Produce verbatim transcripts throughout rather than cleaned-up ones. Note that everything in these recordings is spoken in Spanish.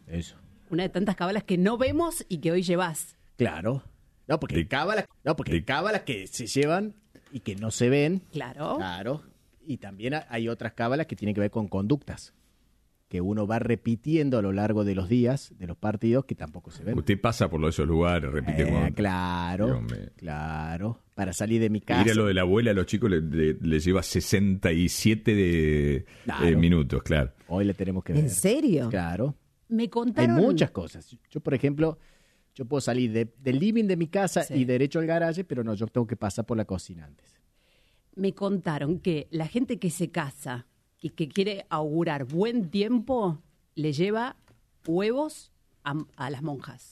Eso. Una de tantas cábalas que no vemos y que hoy llevas. Claro. No, porque hay cábalas, no, porque hay cábalas que se llevan y que no se ven. Claro. Claro. Y también hay otras cábalas que tienen que ver con conductas, que uno va repitiendo a lo largo de los días, de los partidos, que tampoco se ven. Usted pasa por esos lugares, repite. Eh, con... claro, claro. Para salir de mi casa. Ir a lo de la abuela a los chicos le, le, le lleva sesenta y siete de, claro. eh, minutos, claro. Hoy le tenemos que ver. ¿En serio? Claro. Me contaron... Hay muchas cosas. Yo, por ejemplo, yo puedo salir de, del living de mi casa sí. y derecho al garaje, pero no, yo tengo que pasar por la cocina antes. Me contaron que la gente que se casa y que quiere augurar buen tiempo, le lleva huevos a, a las monjas.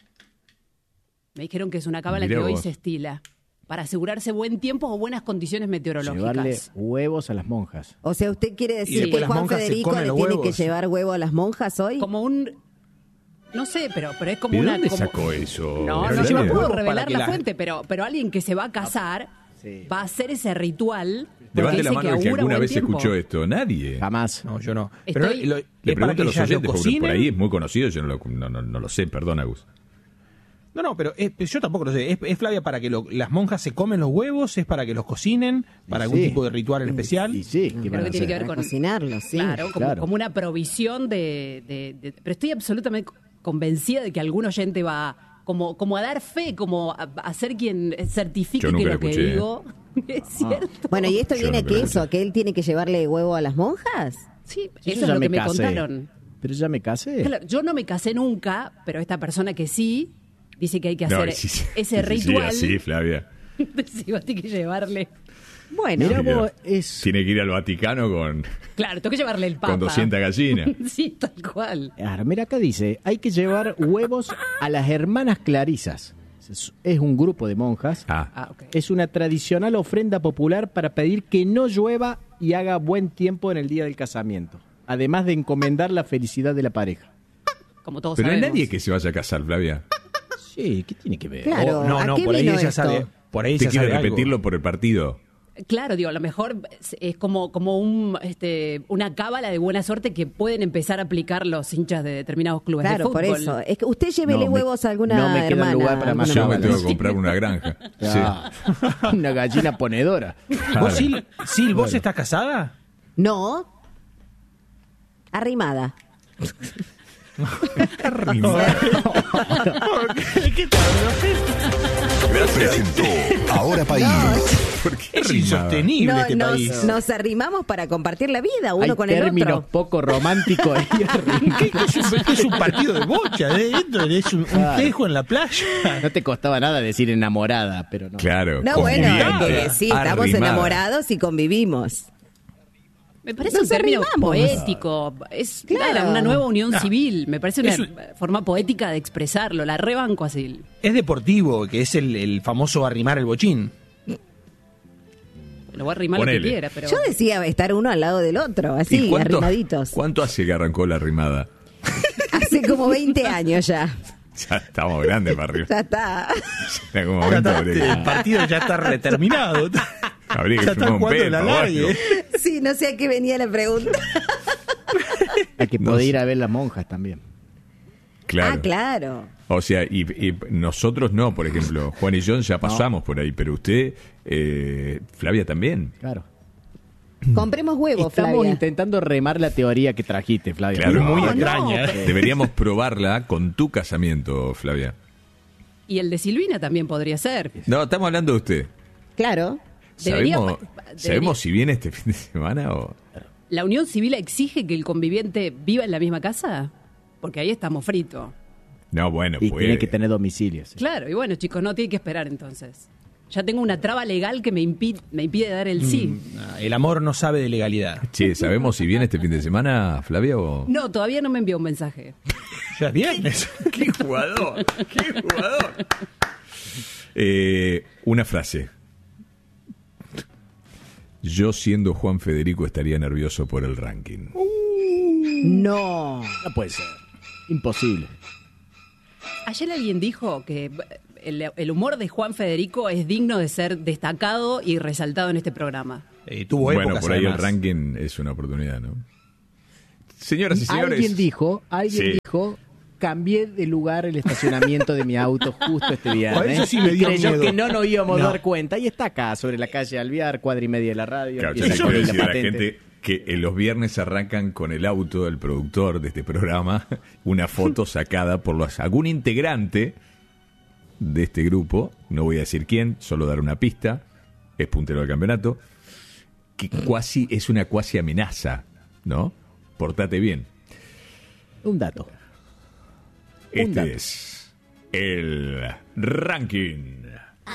Me dijeron que es una cábala que hoy se estila. Para asegurarse buen tiempo o buenas condiciones meteorológicas. Llevarle huevos a las monjas. O sea, ¿usted quiere decir que Juan Federico le tiene que llevar huevo a las monjas hoy? Como un... No sé, pero, pero es como ¿De una... dónde como... sacó eso? No, no, yo no puedo revelar la, la fuente, pero, pero alguien que se va a casar sí. va a hacer ese ritual... Levante la mano que, que alguna vez tiempo. escuchó esto. Nadie. Jamás. No, yo no. Pero Estoy... lo, le pregunto a los oyentes, porque por ahí es muy conocido, yo no lo, no, no, no lo sé, perdón, Agus. No, no, pero es, yo tampoco lo sé. ¿Es, es Flavia, para que lo, las monjas se comen los huevos? ¿Es para que los cocinen? ¿Para y algún sí. tipo de ritual en especial? Y sí, ¿qué creo que tiene que ver con cocinarlos, sí. Claro, como, claro. como una provisión de, de, de... Pero estoy absolutamente convencida de que algún oyente va como, como a dar fe, como a, a ser quien certifique que lo, lo que escuché, digo es cierto. Ah. Bueno, ¿y esto yo viene no que eso? ¿Que él tiene que llevarle huevo a las monjas? Sí, sí eso es lo que me casé. contaron. Pero ya me casé. Claro, yo no me casé nunca, pero esta persona que sí... Dice que hay que hacer no, sí, sí, ese sí, ritual. Sí, sí, Flavia. Sí, tiene que llevarle. Bueno, tiene, Mira, que, es... tiene que ir al Vaticano con. Claro, tengo que llevarle el papa. Con doscientas gallinas. Sí, tal cual. Claro, mira, acá dice: hay que llevar huevos a las hermanas clarisas. Es, es un grupo de monjas. Ah. Ah, okay. Es una tradicional ofrenda popular para pedir que no llueva y haga buen tiempo en el día del casamiento. Además de encomendar la felicidad de la pareja. Como todos Pero sabemos. no hay nadie que se vaya a casar, Flavia. Sí, ¿qué tiene que ver? Claro, oh, no, ¿a no, qué por ahí vino ella esto? sabe. Por ahí ¿Te ella quiere sabe repetirlo algo. por el partido? Claro, digo, a lo mejor es como, como un, este, una cábala de buena suerte que pueden empezar a aplicar los hinchas de determinados clubes claro, de fútbol. Claro, por eso. Es que usted llévele no, huevos me, a alguna no me hermana. queda lugar para más Yo me tengo que sí. comprar una granja. Ah, sí. Una gallina ponedora. ¿Vos, Sil, Sil vos bueno. estás casada? No. Arrimada. Arrimada. ¿Qué tal? Presentó Ahora País. No, es insostenible no, este nos, país. Nos arrimamos para compartir la vida, uno Hay con el otro. términos poco románticos ahí. ¿Qué, qué es, un, qué es un partido de bocha? ¿eh? Esto es un, un Claro. tejo en la playa. No te costaba nada decir enamorada, pero no. Claro. No, bueno, conviviente, que sí, estamos arrimada. enamorados y convivimos. Me parece Nos un término arrimamos. poético. Es Claro. nada, una nueva unión No. civil. Me parece una Es un- forma poética de expresarlo. La rebanco así. Es deportivo, que es el, el famoso arrimar el bochín. Lo voy a arrimar lo Ponele. que quiera, pero... Yo decía estar uno al lado del otro, ¿Y así, cuánto, arrimaditos. ¿Cuánto hace que arrancó la arrimada? Hace como veinte años ya. Ya estamos grandes para arriba. Ya está. En algún Ya momento está, habría el que, partido ya está reterminado. habría que Ya firmar está un jugando P la P o algo. largue. Sí, no sé a qué venía la pregunta. Hay que No poder sé. ir a ver las monjas también. Claro. Ah, claro. O sea, y, y nosotros no, por ejemplo, Juan y yo ya pasamos por ahí, pero usted, eh, Flavia también. Claro. Compremos huevos, Estamos Flavia. intentando remar la teoría que trajiste, Flavia. Claro. Muy No, extraña. no, ¿eh? Deberíamos probarla con tu casamiento, Flavia. Y el de Silvina también podría ser. No, estamos hablando de usted. Claro. Debería- ¿Sabemos, debería- ¿sabemos si viene este fin de semana o...? ¿La unión civil exige que el conviviente viva en la misma casa? Porque ahí estamos fritos. No, bueno, Y puede. tiene que tener domicilio. sí. Claro, y bueno, chicos, no tiene que esperar entonces. Ya tengo una traba legal que me impide, me impide dar el sí. Mm, El amor no sabe de legalidad. Che, ¿sabemos si viene este fin de semana, Flavia, o...? No, todavía no me envió un mensaje. Ya es viernes. ¡Qué jugador! ¡Qué jugador! Eh, una frase. Yo, siendo Juan Federico, estaría nervioso por el ranking. No. No puede ser. Imposible. Ayer alguien dijo que el, el humor de Juan Federico es digno de ser destacado y resaltado en este programa. Eh, tuvo Bueno, épocas, por ahí además. el ranking es una oportunidad, ¿no? Señoras y señores. Alguien dijo, alguien Sí. dijo cambié de lugar el estacionamiento de mi auto justo este viernes. Eso sí me dio Creyó miedo. que no nos íbamos No. a dar cuenta. Y está acá, sobre la calle Alvear, cuadra y media de la radio. Claro, y yo esa le quiero con decir la a la patente. gente que en los viernes arrancan con el auto del productor de este programa una foto sacada por los, algún integrante de este grupo, no voy a decir quién, solo dar una pista, es puntero del campeonato, que cuasi es una cuasi amenaza, ¿no? Portate bien. Un dato. Este dato. es el ranking.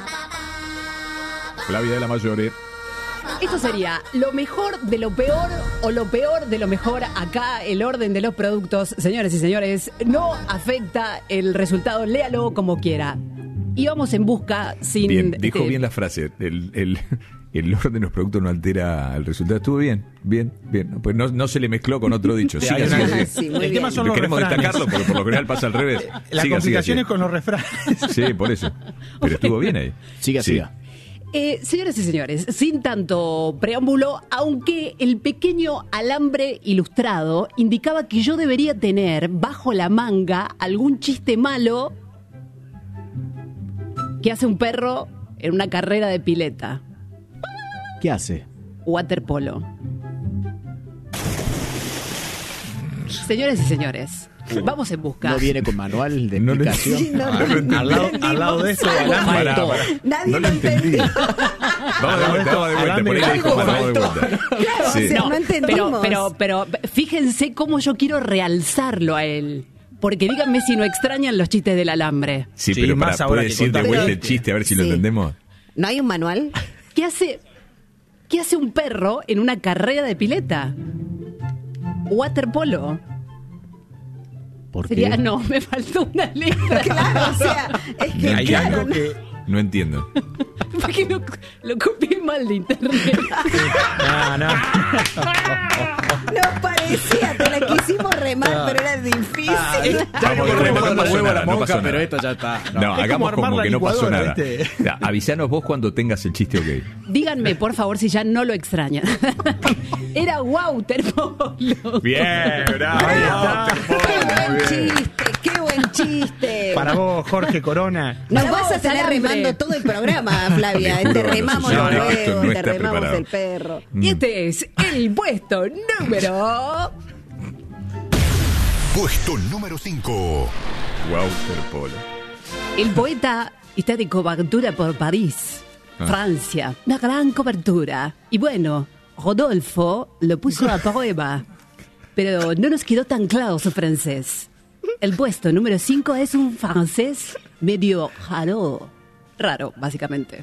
Flavia de la Mayore. Esto sería lo mejor de lo peor o lo peor de lo mejor. Acá el orden de los productos, señores y señores, no afecta el resultado. Léalo como quiera. Y vamos en busca sin... Bien, dijo de- bien la frase. El, el, el orden de los productos no altera el resultado. Estuvo bien, bien, bien. Pues no, no se le mezcló con otro dicho. Siga, Hay una- siga, siga. Sí, muy el bien. tema son los Queremos refranes. destacarlo porque por lo general pasa al revés. La Siga, complicación siga, es con los refranes. siga. Sí, por eso. Pero estuvo bien ahí. Siga, Sí. siga. Eh, señores y señores, sin tanto preámbulo, aunque el pequeño alambre ilustrado indicaba que yo debería tener bajo la manga algún chiste malo que hace un perro en una carrera de pileta, ¿Qué hace? waterpolo. Señores y señores, vamos en busca. ¿No viene con manual de No le- explicación? Sí, no, Ah, no entendí. al, lado, al lado de esto, Algo alambre. Pará, faltó. pará. Nadie No lo lo entendí. entendió. Vamos de vuelta, vamos de vuelta. Por ahí le dijo, vamos de vuelta. Claro, Sí. o sea, no, pero, entendimos. pero, pero fíjense cómo yo quiero realzarlo a él. Porque díganme si no extrañan los chistes del alambre. Sí, Sí, pero más para ahora poder que decir de contamos. vuelta el chiste, a ver si lo Sí. entendemos. ¿No hay un manual? ¿Qué hace, ¿Qué hace un perro en una carrera de pileta? Waterpolo. ¿Por qué? Sería, no, me faltó una letra. Claro, o sea, es que Hay claro, algo que... No entiendo. Porque lo, lo copié mal de internet. No, no. no parecía, te la quisimos remar, pero era difícil. Vamos de vuelta, no pasó nada, no pasó pero nada. esto ya está. No, como hagamos armar como la que no pasó licuadora, nada. ¿viste? Ya, avisanos vos cuando tengas el chiste, ok. Díganme, por favor, si ya no lo extrañan. Era waterpolo. Bien, bravo. Bravo. Qué buen Muy bien. chiste, qué buen chiste. Para vos, Jorge Corona. Nos Para vas a vos, tener alambre. remando todo el programa, Flavia. Te juro, Te no remamos sé, los no, esto huevos, no te está remamos preparado. el perro. Y este es el puesto número... Puesto número cinco. Waterpolo. El poeta está de cobertura por París, Ah. Francia. Una gran cobertura. Y bueno, Rodolfo lo puso a prueba. Pero no nos quedó tan claro su francés. El puesto número cinco es un francés medio raro. Raro, básicamente.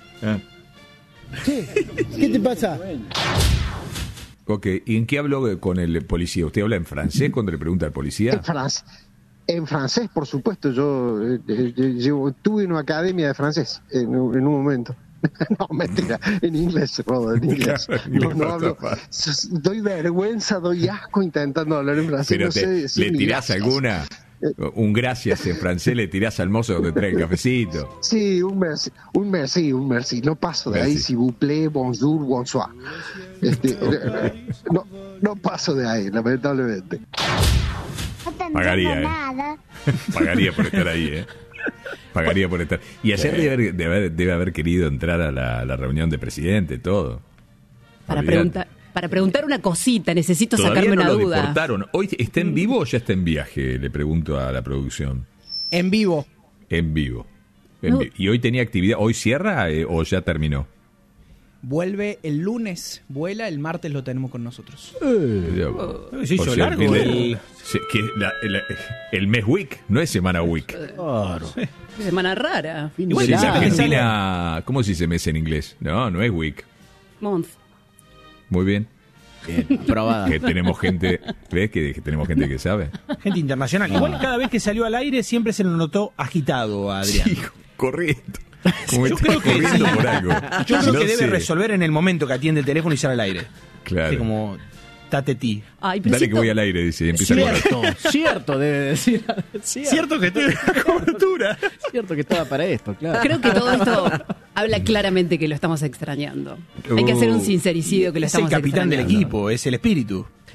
¿Qué te pasa? Ok, ¿y en qué habló con el policía? ¿Usted habla en francés cuando le pregunta al policía? En, francés, en francés, por supuesto. Yo eh, eh, llevo, tuve una academia de francés en, un- en un momento. No, mentira. En inglés, Rodo, en inglés. Claro, en inglés No, no pasa, hablo. pasa. Doy vergüenza, doy asco intentando hablar en francés. Pero no te- sé decir ¿le ni tirás gracias. alguna? Un gracias en francés le tirás al mozo donde trae el cafecito. Sí, un merci, un merci, un merci. No paso de ahí, Merci. s'il vous plaît, bonjour, bonsoir. Este, eh, no, no paso de ahí, lamentablemente. Pagaría, ¿eh? Pagaría por estar ahí, ¿eh? Pagaría por estar. Y ayer debe haber, debe haber, debe haber querido entrar a la, a la reunión de presidente, todo. Para, Olvidate. preguntar, para preguntar una cosita, necesito Todavía sacarme no una lo duda. deportaron. ¿Hoy está en vivo o ya está en viaje? Le pregunto a la producción. En vivo. En vivo. En No. vi- ¿Y hoy tenía actividad? ¿Hoy cierra eh, o ya terminó? Vuelve el lunes, vuela, el martes lo tenemos con nosotros. Se hizo O sea, largo el fin de- el... se- que la- la- el mes week, no es semana week. Claro. Semana rara. Fin Igual de Sí, sí, en largo. Argentina, ¿cómo se dice mes en inglés? No, no es week. Month. Muy bien. Bien, aprobada. Que tenemos gente, ¿ves? Que, que tenemos gente que sabe. Gente internacional. Igual cada vez que salió al aire siempre se lo notó agitado a Adrián. Sí, corriendo. Como Yo está creo que corriendo sí. por algo. Yo creo No que debe sé. resolver en el momento que atiende el teléfono y sale al aire. Claro. Así como tateti. Ay, pero Dale si que esto- voy al aire, dice. Y empieza a correr. Cierto, cierto, debe decir. Cierto, Cierto que tiene la cobertura. cierto que estaba para esto, claro. Creo que todo esto habla claramente que lo estamos extrañando. Hay que hacer un sincericidio que lo Es el estamos capitán del extrañando. equipo, es el espíritu. Mm.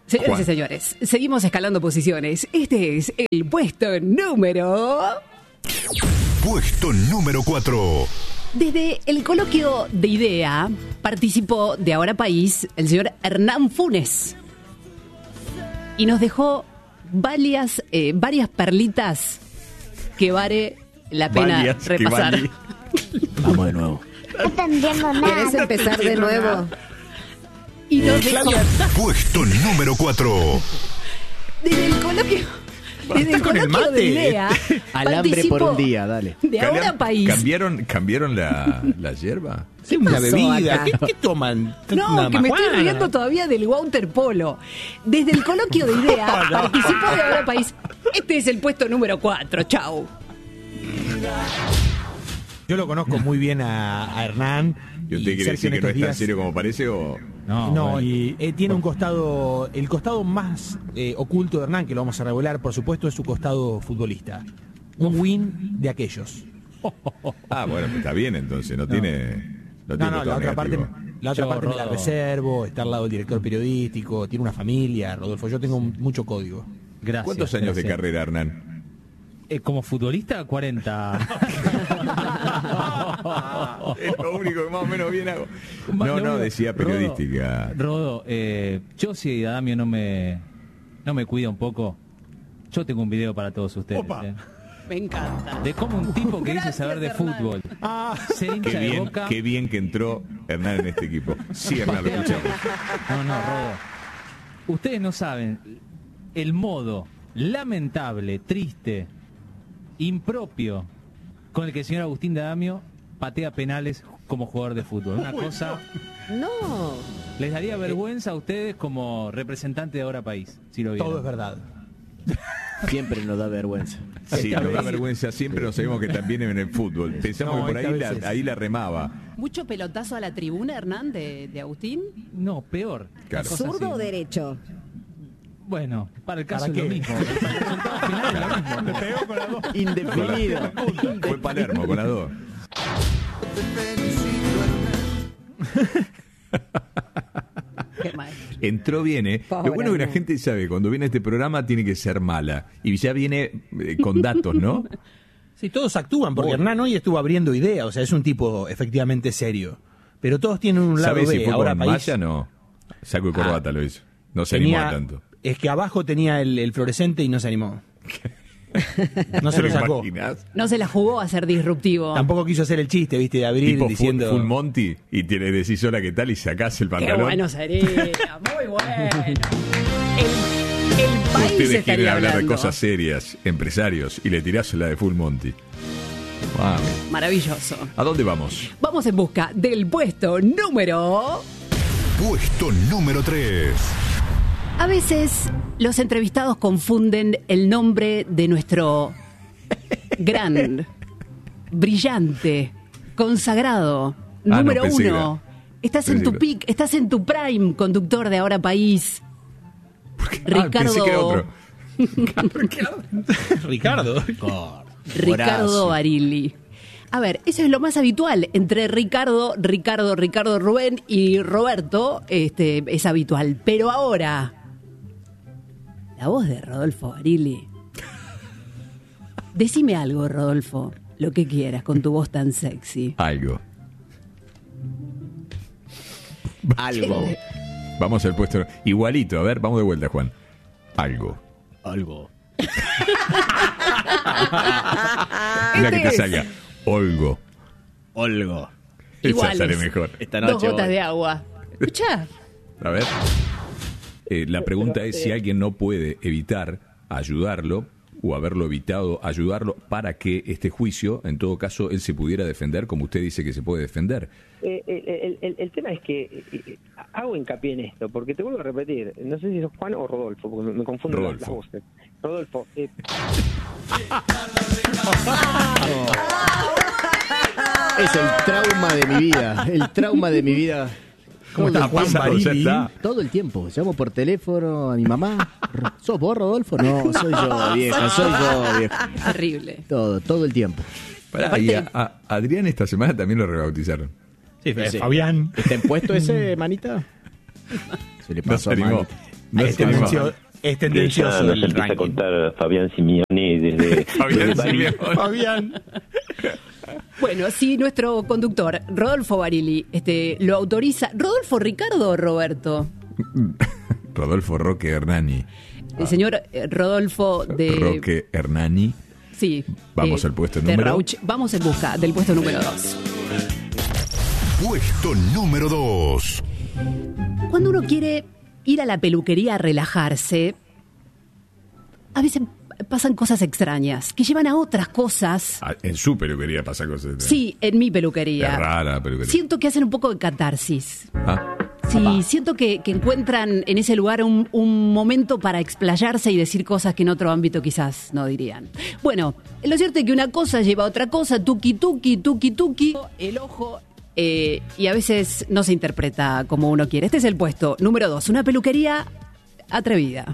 Señoras Juan. y señores, seguimos escalando posiciones. Este es el puesto número... Puesto número cuatro. Desde el coloquio de idea participó de Ahora País el señor Hernán Funes y nos dejó varias, eh, varias perlitas que vale la pena Varias que repasar. vale. Vamos de nuevo. No entendiendo nada. ¿Querés empezar de nuevo? Y nos dejó Puesto número cuatro. desde el coloquio, desde el con el coloquio de mate. idea Alambre por participó un día, dale. de Ahora Cambiaron- País. ¿Cambiaron, cambiaron la, la hierba? Sí, una pasó bebida. acá? ¿Qué, qué toman? No, Una que me estoy majuana. riendo todavía del waterpolo. Desde el coloquio de idea participó de Ahora País. Este es el puesto número cuatro. Chau. Yo lo conozco muy bien a, a Hernán. ¿Y usted y quiere Sergio decir que en no estos es tan días- serio como parece o...? No, No, bueno. y eh, tiene un costado, el costado más eh, oculto de Hernán, que lo vamos a revelar, por supuesto, es su costado futbolista. Un win de aquellos. Ah, bueno, pues está bien entonces, no, tiene... No, No, tiene no, la costado otra parte, negativo. la otra Yo, parte me la Rodo. reservo, está al lado del director periodístico, tiene una familia, Rodolfo, yo tengo un- mucho código. Gracias. ¿Cuántos años de gracias. carrera, Hernán? Eh, como futbolista, cuarenta. Es lo único que más o menos bien hago. Ma- No, lo no, único- decía Rodo, periodística. Rodo, eh, yo si Adamio no me, no me cuida un poco, yo tengo un video para todos ustedes. eh, Me encanta. de cómo un tipo que dice Gracias, saber de Hernán. fútbol se Qué hincha de bien, boca. qué bien que entró Hernán en este equipo. Sí, Hernán, lo escuchamos. No, no, Rodo. Ustedes no saben el modo lamentable, triste, impropio con el que el señor Agustín D'Adamio patea penales como jugador de fútbol. Una cosa... No. Les daría vergüenza a ustedes como representante de Ahora País, si lo vieron. Todo es verdad. Siempre nos da vergüenza. Sí, nos da vergüenza, siempre nos sabemos que también en el fútbol. Pensamos No, que por esta ahí vez la, es. ahí la remaba. ¿Mucho pelotazo a la tribuna, Hernán, de, de Agustín? No, peor. Claro. Cosas ¿Zurdo o así. derecho? Bueno, para el caso ¿Para es lo qué? mismo. Para el resultado final es lo mismo. Indefinido. Fue Palermo con las dos. Qué maestro. Entró, viene. Pobre Lo bueno es que la Hernán. gente sabe, cuando viene a este programa tiene que ser mala. Y ya viene eh, con datos, ¿no? Sí, todos actúan, porque Bueno. Hernán hoy estuvo abriendo idea, o sea, es un tipo efectivamente serio. Pero todos tienen un lado ¿Sabes si B. fue Ahora con País malla? No. Saco y corbata Ah. lo hizo. No se animó tenía, a tanto. es que abajo tenía el, el fluorescente y no se animó. No se lo sacó. imaginás? No se la jugó a ser disruptivo. Tampoco quiso hacer el chiste, viste, de abrir Tipo diciendo... full, full Monty y tiene decís hola qué tal y sacás el Qué pantalón. bueno sería, muy bueno. El, el país Ustedes quieren estaría hablar hablando. de cosas serias, empresarios, y le tirás la de Full Monty. Mami. Maravilloso. ¿A dónde vamos? Vamos en busca del puesto número... Puesto número tres. A veces los entrevistados confunden el nombre de nuestro gran, brillante, consagrado, Ah, no, número pensé que uno. era- Estás en pensé tu que- pic, estás en tu prime, conductor de Ahora País. Ah, pensé que era otro. Ricardo. Ricardo Horacio. Barilli. A ver, eso es lo más habitual. Entre Ricardo, Ricardo, Ricardo Rubén y Roberto, este, es habitual. Pero ahora, la voz de Rodolfo Barilli. Decime algo, Rodolfo, lo que quieras, con tu voz tan sexy. Algo. Algo. Vamos al puesto. Igualito, a ver, vamos de vuelta, Juan. Algo. Algo. Una que te es. salga. Olgo. Algo. Esa Iguales. sale mejor. Esta Dos noche. gotas voy. de agua. Escucha. A ver. Eh, la pregunta es si alguien no puede evitar ayudarlo o haberlo evitado ayudarlo para que este juicio, en todo caso, él se pudiera defender como usted dice que se puede defender. Eh, el, el- el tema es que eh, eh, hago hincapié en esto, porque te vuelvo a repetir, no sé si es Juan o Rodolfo, porque me, me confundo las, las Rodolfo. voces. Rodolfo, eh, Es el trauma de mi vida. El trauma de mi vida. ¿Cómo está Juan pasado, ya Barilli? está. Todo el tiempo. Llamo por teléfono a mi mamá. ¿Sos vos, Rodolfo? No, soy yo, vieja. Soy yo, vieja. Terrible. Todo, todo el tiempo. Pará, Aparte- y a, a Adrián esta semana también lo rebautizaron. Sí, eh, Sí. Fabián. ¿Está en puesto ese, manita? Se le No pasó se animó. manita. No es, tendencio, es tendencioso nos el empieza ranking. a contar Fabián Simeone desde, Fabián desde París. Simeone. Fabián. Bueno, si nuestro conductor, Rodolfo Barili, este, lo autoriza. ¿Rodolfo Ricardo o Roberto? Rodolfo Roque Hernani. El señor eh, Rodolfo de... Roque Hernani. Sí. Vamos eh, al puesto de número... Rauch. Vamos en busca del puesto número dos. Puesto número dos. Cuando uno quiere ir a la peluquería a relajarse, a veces pasan cosas extrañas que llevan a otras cosas. Ah, en su peluquería pasa cosas. Sí, en mi peluquería. Es rara la peluquería. Siento que hacen un poco de catarsis. Ah. Sí, Papá. siento que, que encuentran en ese lugar un, un momento para explayarse y decir cosas que en otro ámbito quizás no dirían. Bueno, lo cierto es que una cosa lleva a otra cosa, tuki tuki, tuki tuki, el ojo, eh, y a veces no se interpreta como uno quiere. Este es el puesto número dos, una peluquería atrevida.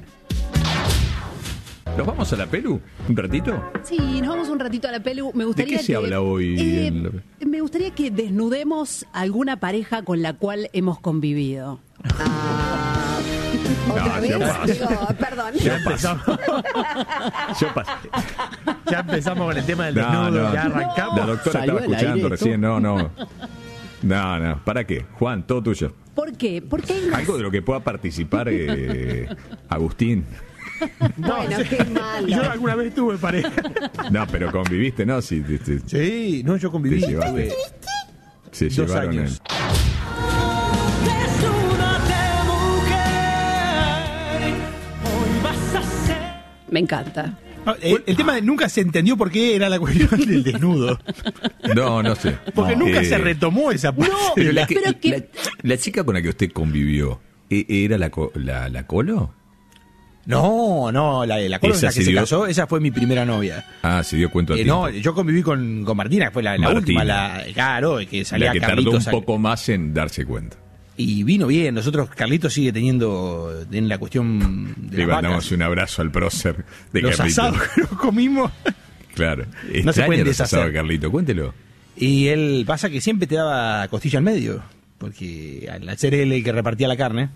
¿Nos vamos a la pelu? ¿Un ratito? Sí, nos vamos un ratito a la pelu. Me gustaría ¿De qué se que, habla hoy? eh, en la... Me gustaría que desnudemos a alguna pareja con la cual hemos convivido. Ah, ¿Otra No, vez? ya pasa. Digo, perdón. Ya empezamos. Yo pasé. Ya empezamos con el tema del No, desnudo. no. Ya arrancamos. La doctora Salió estaba al escuchando aire recién. esto. No, no. No, no. ¿Para qué? Juan, todo tuyo. ¿Por qué? Porque hay unas- Algo de lo que pueda participar eh, Agustín. Bueno, qué malo. Yo alguna vez tuve pareja. No, pero conviviste, ¿no? Sí, te, te- Sí, no, yo conviví. te llevaste. Tuve Se dos llevaron años. Me encanta. Ah, El, el tema de nunca se entendió por qué era la cuestión del desnudo. el- No, no sé. Porque No, nunca eh, se retomó esa parte. Pero la, que- Pero que- la- la chica con la que usted convivió, ¿e- ¿era la, co- la, la Colo? No, no, la, la Colo Esa la que se se dio- casó, esa fue mi primera novia. Ah, se dio cuenta a Eh, tiempo. no, yo conviví con, con Martina, que fue la, la Martina. última, la, claro, que salía La que tardó Carlitos. un poco más en darse cuenta. Y vino bien, nosotros, Carlitos sigue teniendo en la cuestión de Le las mandamos vacas, un abrazo al prócer de los Carlito. asados que nos comimos. Claro. No se Extraña pueden los asados de deshacer. Carlito. Cuéntelo. Y él pasa que siempre te daba costilla al medio, porque al ser él el que repartía la carne,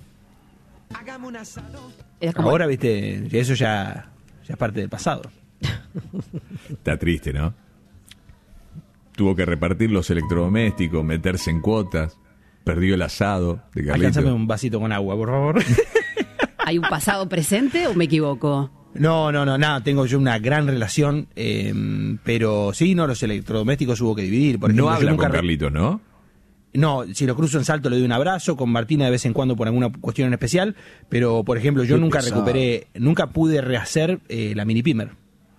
Era como- ahora, viste, eso ya, ya es parte del pasado. Está triste, ¿no? Tuvo que repartir los electrodomésticos, meterse en cuotas. Perdió el asado de Carlito. Alcánzame un vasito con agua, por favor. ¿Hay un pasado presente o me equivoco? No, no, no, nada, tengo yo una gran relación, eh, pero sí, no, los electrodomésticos hubo que dividir. Por ejemplo, No yo habla nunca con re- Carlitos, ¿no? No, si lo cruzo en Salto le doy un abrazo, con Martina de vez en cuando por alguna cuestión en especial, pero por ejemplo yo Qué nunca pesado. recuperé, nunca pude rehacer eh, la mini pimer.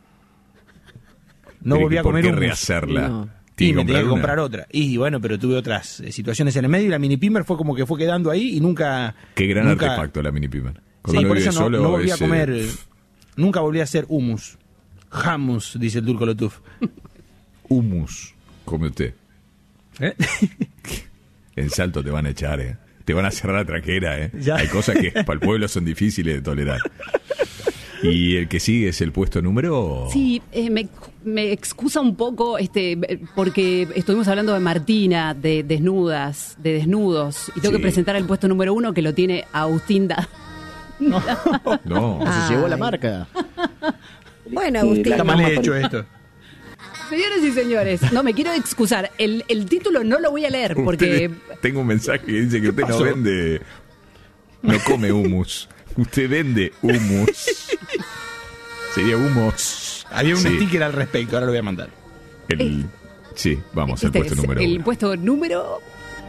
No Pero, volví a ¿por comer qué hummus. rehacerla? No. Y Tiene me tenía que una. comprar otra. Y bueno, pero tuve otras eh, situaciones en el medio y la mini pimer fue como que fue quedando ahí y nunca... Qué gran nunca- artefacto la mini pimer. Sí, Cuando uno por vive eso no, solo, no volví a es, eh, comer, eh, nunca volví a hacer hummus. Hummus, dice el turco Lotuf. Hummus, come usted. ¿Eh? En Salto te van a echar, ¿eh? Te van a cerrar la traquera, ¿eh? Ya. Hay cosas que para el pueblo son difíciles de tolerar. Y el que sigue es el puesto número... Sí, eh, me, me excusa un poco este eh, porque estuvimos hablando de Martina, de desnudas, de desnudos, y tengo Sí. que presentar el puesto número uno que lo tiene Agustín Da. No. Se llevó la Ay. marca. Bueno, Agustín. Está mal hecho esto. Señores y señores, no me quiero excusar. El, el título no lo voy a leer porque Usted- tengo un mensaje que dice que usted no pasó? vende... No come hummus. Usted vende hummus. Sería hummus. Había un Sí. sticker al respecto, ahora lo voy a mandar. El- Sí, vamos al este puesto es número el uno. puesto número.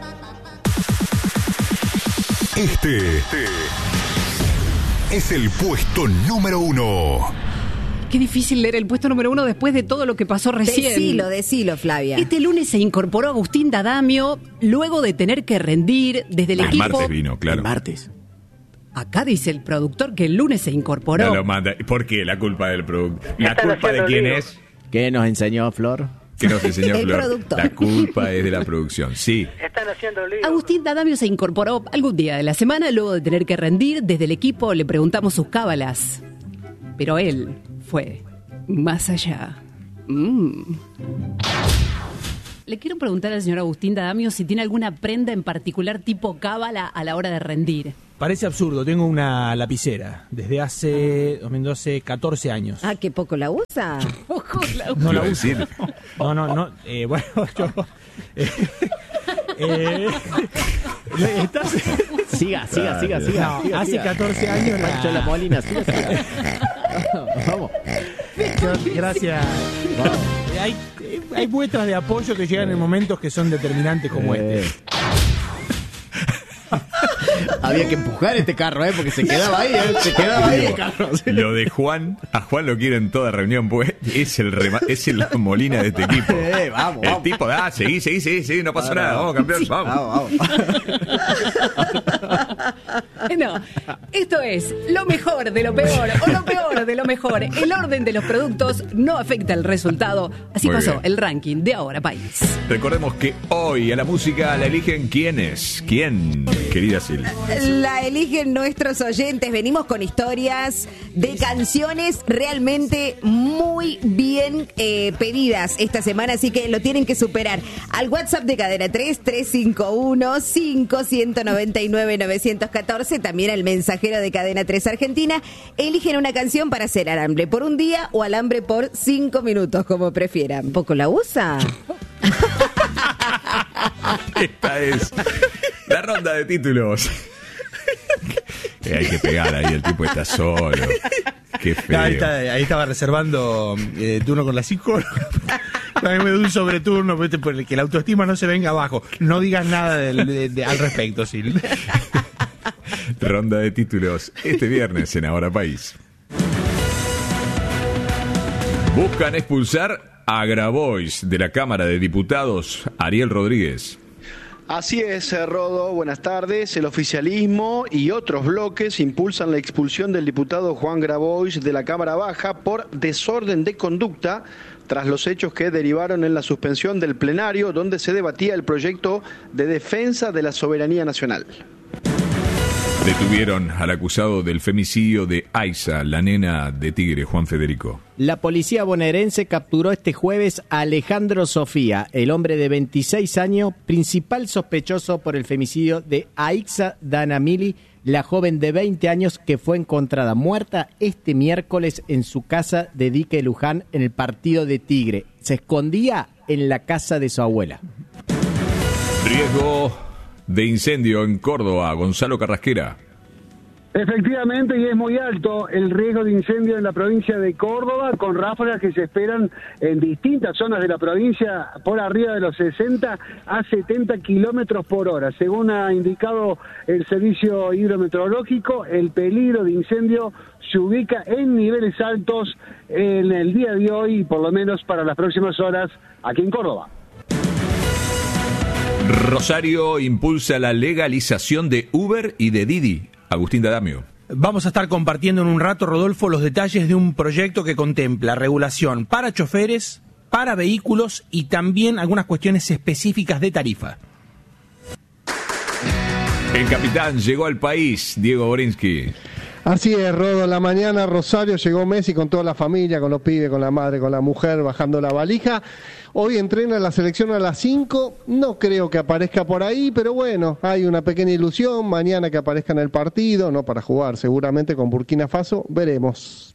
Este es el puesto número uno. Qué difícil leer el puesto número uno después de todo lo que pasó recién. Decilo, decilo, Flavia. Este lunes se incorporó Agustín Dadamio luego de tener que rendir desde el El equipo. martes vino, claro. El martes. Acá dice el productor que el lunes se incorporó. No lo manda. ¿Por qué? La culpa del producto. ¿La Están culpa de haciendo quién lío. es? ¿Qué nos enseñó Flor? Que nos enseñó El Flor. productor. La culpa es de la producción. Sí. Están haciendo lío. Agustín Dadamio se incorporó algún día de la semana luego de tener que rendir desde el equipo. Le preguntamos sus cábalas, pero él fue más allá. Mm. Le quiero preguntar al señor Agustín Dadamio si tiene alguna prenda en particular tipo cábala a la hora de rendir. Parece absurdo, tengo una lapicera desde hace dos mil doce, catorce años. Ah, ¿qué poco la usa? Poco la No la Quiero uso. decir. No, no, no. Eh, bueno, yo... eh, eh, estás- Siga, siga, siga, Dale. siga. No, siga, hace siga. catorce años la- Pancho La Molina, siga, siga. Vamos. Gracias. Eh, Hay, eh, hay muestras de apoyo que llegan en momentos que son determinantes como Eh. este. Había que empujar este carro, ¿eh? Porque se quedaba ahí, ¿eh? Se quedaba ahí el carro. Lo de Juan, a Juan lo quiero en toda reunión, pues es el rema- es el Molina de este equipo. Eh, vamos, El vamos. tipo, ah, seguí, seguí, seguí, seguí, no pasa Vamos, nada, vamos, campeón, vamos. Vamos, vamos. No, esto es lo mejor de lo peor o lo peor de lo mejor. El orden de los productos no afecta el resultado. Así Muy pasó bien. el ranking de Ahora País. Recordemos que hoy a la música la eligen quiénes. ¿Quién, querida Sil? La eligen nuestros oyentes. Venimos con historias de canciones realmente muy bien eh, pedidas esta semana, así que lo tienen que superar. Al WhatsApp de Cadena tres, tres cinco uno, cinco nueve nueve, nueve uno cuatro, también al mensajero de Cadena tres Argentina. Eligen una canción para hacer alambre por un día o alambre por cinco minutos, como prefieran. ¿Poco la usa? Esta es la ronda de títulos. Eh, hay que pegar ahí, el tipo está solo. Qué feo. Ahí, está- ahí estaba reservando eh, turno con la psicóloga. A mí me da un sobreturno, ¿viste? Por que la autoestima no se venga abajo. No digas nada del- de- de- al respecto, Sil. Ronda de títulos este viernes en Ahora País. Buscan expulsar a Grabois de la Cámara de Diputados. Ariel Rodríguez. Así es, eh, Rodo, buenas tardes. El oficialismo y otros bloques impulsan la expulsión del diputado Juan Grabois de la Cámara Baja por desorden de conducta tras los hechos que derivaron en la suspensión del plenario donde se debatía el proyecto de defensa de la soberanía nacional. Detuvieron al acusado del femicidio de Aiza, la nena de Tigre, Juan Federico. La policía bonaerense capturó este jueves a Alejandro Sofía, el hombre de veintiséis años, principal sospechoso por el femicidio de Aixa Danamili, la joven de veinte años que fue encontrada muerta este miércoles en su casa de Dique Luján en el partido de Tigre. Se escondía en la casa de su abuela. Riesgo de incendio en Córdoba, Gonzalo Carrasquera. Efectivamente, y es muy alto el riesgo de incendio en la provincia de Córdoba, con ráfagas que se esperan en distintas zonas de la provincia por arriba de los sesenta a setenta kilómetros por hora. Según ha indicado el Servicio Hidrometeorológico, el peligro de incendio se ubica en niveles altos en el día de hoy, y por lo menos para las próximas horas aquí en Córdoba. Rosario impulsa la legalización de Uber y de Didi. Agustín D'Adamio. Vamos a estar compartiendo en un rato, Rodolfo, los detalles de un proyecto que contempla regulación para choferes, para vehículos y también algunas cuestiones específicas de tarifa. El capitán llegó al país, Diego Borinsky. Así es, Rodo, en la mañana Rosario llegó Messi con toda la familia, con los pibes, con la madre, con la mujer, bajando la valija. Hoy entrena la selección a las cinco, no creo que aparezca por ahí, pero bueno, hay una pequeña ilusión, mañana que aparezca en el partido, no para jugar, seguramente con Burkina Faso, veremos.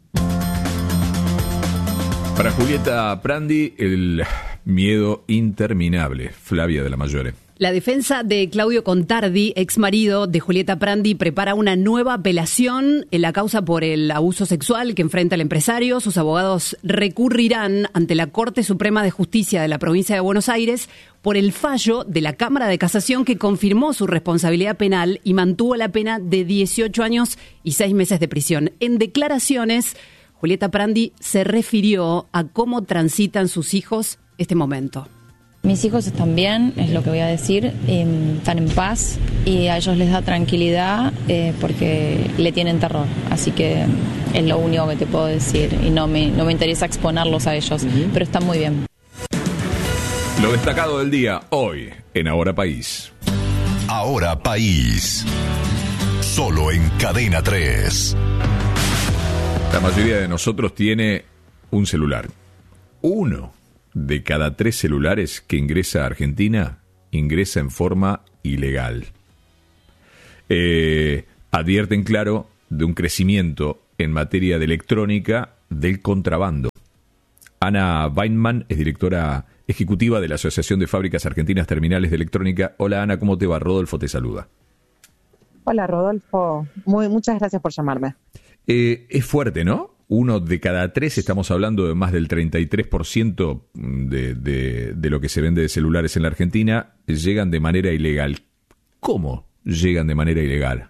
Para Julieta Prandi, el miedo interminable, Flavia de la Mayore. La defensa de Claudio Contardi, ex marido de Julieta Prandi, prepara una nueva apelación en la causa por el abuso sexual que enfrenta el empresario. Sus abogados recurrirán ante la Corte Suprema de Justicia de la provincia de Buenos Aires por el fallo de la Cámara de Casación que confirmó su responsabilidad penal y mantuvo la pena de dieciocho años y seis meses de prisión. En declaraciones, Julieta Prandi se refirió a cómo transitan sus hijos este momento. Mis hijos están bien, es lo que voy a decir, eh, están en paz y a ellos les da tranquilidad eh, porque le tienen terror. Así que es lo único que te puedo decir y no me, no me interesa exponerlos a ellos, uh-huh. pero están muy bien. Lo destacado del día hoy en Ahora País. Ahora País. Solo en Cadena tres. La mayoría de nosotros tiene un celular. Uno de cada tres celulares que ingresa a Argentina ingresa en forma ilegal. eh, advierten, claro, de un crecimiento en materia de electrónica del contrabando. Ana Weinman es directora ejecutiva de la Asociación de Fábricas Argentinas Terminales de Electrónica. Hola Ana, ¿cómo te va? Rodolfo te saluda. Hola Rodolfo, Muy, muchas gracias por llamarme. Eh, es fuerte, ¿no? Uno de cada tres, estamos hablando de más del treinta y tres por ciento de, de, de lo que se vende de celulares en la Argentina, llegan de manera ilegal. ¿Cómo llegan de manera ilegal?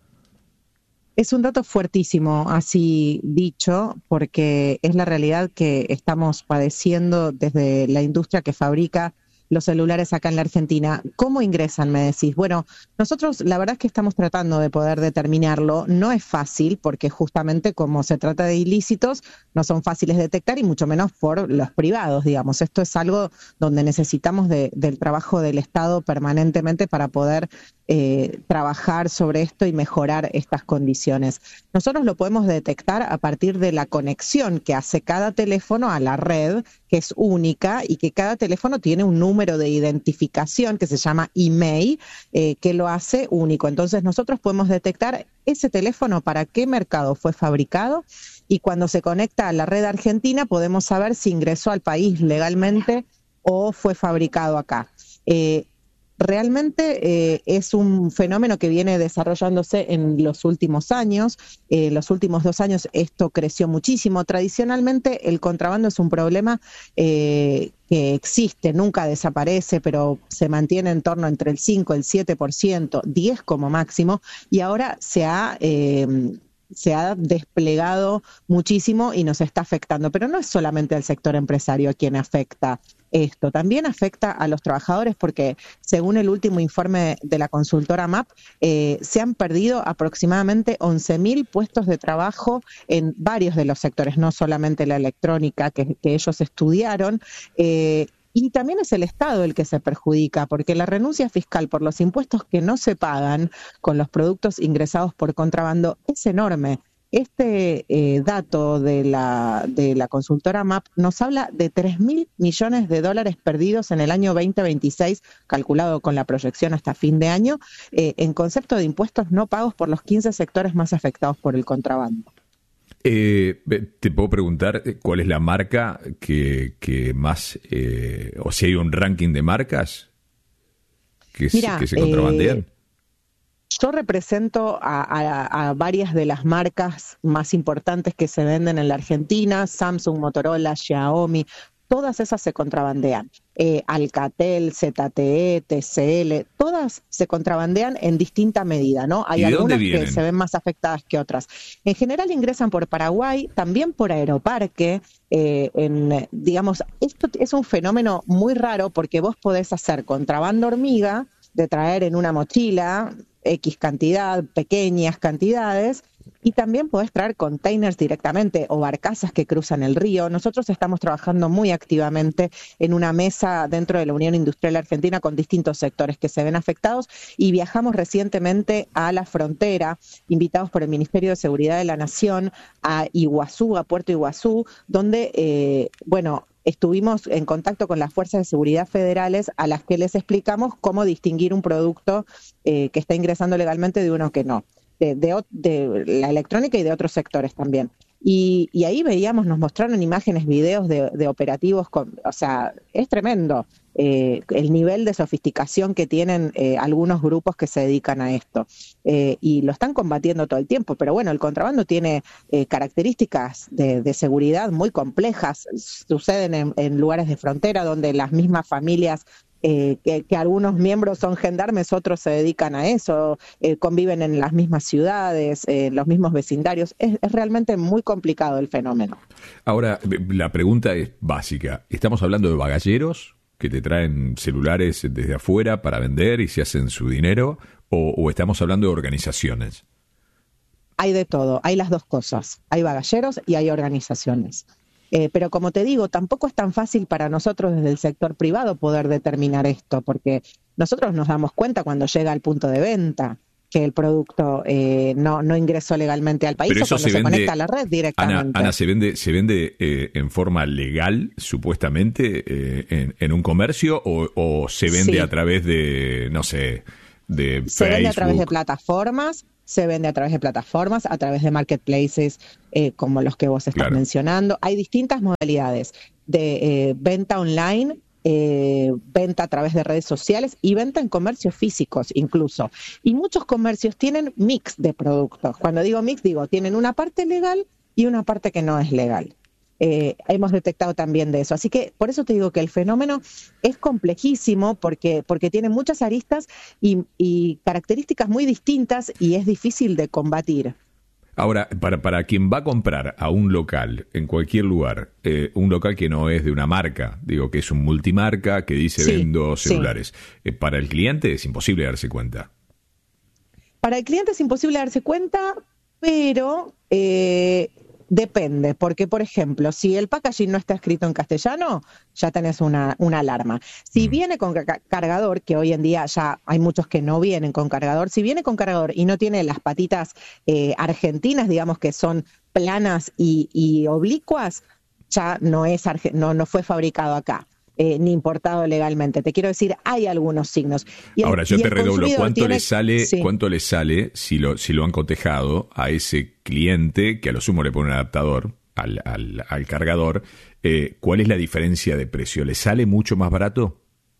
Es un dato fuertísimo, así dicho, porque es la realidad que estamos padeciendo desde la industria que fabrica los celulares acá en la Argentina. ¿Cómo ingresan, me decís? Bueno, nosotros la verdad es que estamos tratando de poder determinarlo. No es fácil porque justamente como se trata de ilícitos, no son fáciles de detectar y mucho menos por los privados, digamos. Esto es algo donde necesitamos de, del trabajo del Estado permanentemente para poder eh, trabajar sobre esto y mejorar estas condiciones. Nosotros lo podemos detectar a partir de la conexión que hace cada teléfono a la red, que es única y que cada teléfono tiene un número de identificación que se llama I M E I, eh, que lo hace único. Entonces nosotros podemos detectar ese teléfono para qué mercado fue fabricado y cuando se conecta a la red argentina podemos saber si ingresó al país legalmente o fue fabricado acá. Eh, Realmente eh, es un fenómeno que viene desarrollándose en los últimos años. En eh, los últimos dos años esto creció muchísimo. Tradicionalmente el contrabando es un problema eh, que existe, nunca desaparece, pero se mantiene en torno entre el cinco, el siete por ciento, diez como máximo, y ahora se ha... Eh, se ha desplegado muchísimo y nos está afectando. Pero no es solamente al sector empresario a quien afecta esto, también afecta a los trabajadores porque según el último informe de la consultora M A P, eh, se han perdido aproximadamente once mil puestos de trabajo en varios de los sectores, no solamente la electrónica que, que ellos estudiaron, eh, y también es el Estado el que se perjudica, porque la renuncia fiscal por los impuestos que no se pagan con los productos ingresados por contrabando es enorme. Este eh, dato de la, de la consultora M A P nos habla de tres mil millones de dólares perdidos en el año veinte veintiséis, calculado con la proyección hasta fin de año, eh, en concepto de impuestos no pagos por los quince sectores más afectados por el contrabando. Eh, te puedo preguntar cuál es la marca que, que más, eh, o si hay un ranking de marcas que, Mira, que se contrabandean. Eh, yo represento a, a, a varias de las marcas más importantes que se venden en la Argentina: Samsung, Motorola, Xiaomi. Todas esas se contrabandean. Eh, Alcatel, Z T E, T C L, todas se contrabandean en distinta medida, ¿no? Hay algunas que se ven más afectadas que otras. En general ingresan por Paraguay, también por Aeroparque. Eh, en, digamos, esto es un fenómeno muy raro porque vos podés hacer contrabando hormiga, de traer en una mochila X cantidad, pequeñas cantidades, y también podés traer containers directamente o barcazas que cruzan el río. Nosotros estamos trabajando muy activamente en una mesa dentro de la Unión Industrial Argentina con distintos sectores que se ven afectados y viajamos recientemente a la frontera, invitados por el Ministerio de Seguridad de la Nación, a Iguazú, a Puerto Iguazú, donde, eh, bueno... estuvimos en contacto con las fuerzas de seguridad federales a las que les explicamos cómo distinguir un producto eh, que está ingresando legalmente de uno que no, de, de, de la electrónica y de otros sectores también. Y, y ahí veíamos, nos mostraron imágenes, videos de, de operativos, con, o sea, es tremendo eh, el nivel de sofisticación que tienen eh, algunos grupos que se dedican a esto. Eh, y lo están combatiendo todo el tiempo, pero bueno, el contrabando tiene eh, características de, de seguridad muy complejas, suceden en, en lugares de frontera donde las mismas familias Eh, que, que algunos miembros son gendarmes, otros se dedican a eso, eh, conviven en las mismas ciudades, en eh, los mismos vecindarios. Es, es realmente muy complicado el fenómeno. Ahora, la pregunta es básica. ¿Estamos hablando de bagalleros que te traen celulares desde afuera para vender y se hacen su dinero? ¿O, o estamos hablando de organizaciones? Hay de todo, hay las dos cosas. Hay bagalleros y hay organizaciones. Eh, pero como te digo, tampoco es tan fácil para nosotros desde el sector privado poder determinar esto, porque nosotros nos damos cuenta cuando llega al punto de venta que el producto eh, no, no ingresó legalmente al país, o cuando se, se vende, conecta a la red directamente. Ana, Ana ¿se vende, se vende eh, en forma legal, supuestamente, eh, en, en un comercio, o, o se vende sí. a través de, no sé, de Se vende a través de Facebook. plataformas, se vende a través de plataformas, a través de marketplaces eh, como los que vos estás Claro. mencionando. Hay distintas modalidades de eh, venta online, eh, venta a través de redes sociales y venta en comercios físicos incluso. Y muchos comercios tienen mix de productos. Cuando digo mix, digo, tienen una parte legal y una parte que no es legal. Eh, hemos detectado también de eso. Así que por eso te digo que el fenómeno es complejísimo porque, porque tiene muchas aristas y, y características muy distintas y es difícil de combatir. Ahora, para, para quien va a comprar a un local, en cualquier lugar, eh, un local que no es de una marca, digo que es un multimarca que dice Sí, vendo sí. celulares, eh, para el cliente es imposible darse cuenta. Para el cliente es imposible darse cuenta, pero eh, depende, porque por ejemplo, si el packaging no está escrito en castellano, ya tenés una, una alarma. Si viene con ca- cargador, que hoy en día ya hay muchos que no vienen con cargador, si viene con cargador y no tiene las patitas eh, argentinas, digamos que son planas y, y oblicuas, ya no es arge- no, no fue fabricado acá. Eh, ni importado legalmente. Te quiero decir, hay algunos signos. Y el- Ahora yo y te el redoblo, consumidor ¿cuánto tiene- le sale, Sí. cuánto le sale si lo, si lo han cotejado a ese cliente que a lo sumo le pone un adaptador al, al, al cargador? Eh, ¿Cuál es la diferencia de precio? ¿Le sale mucho más barato?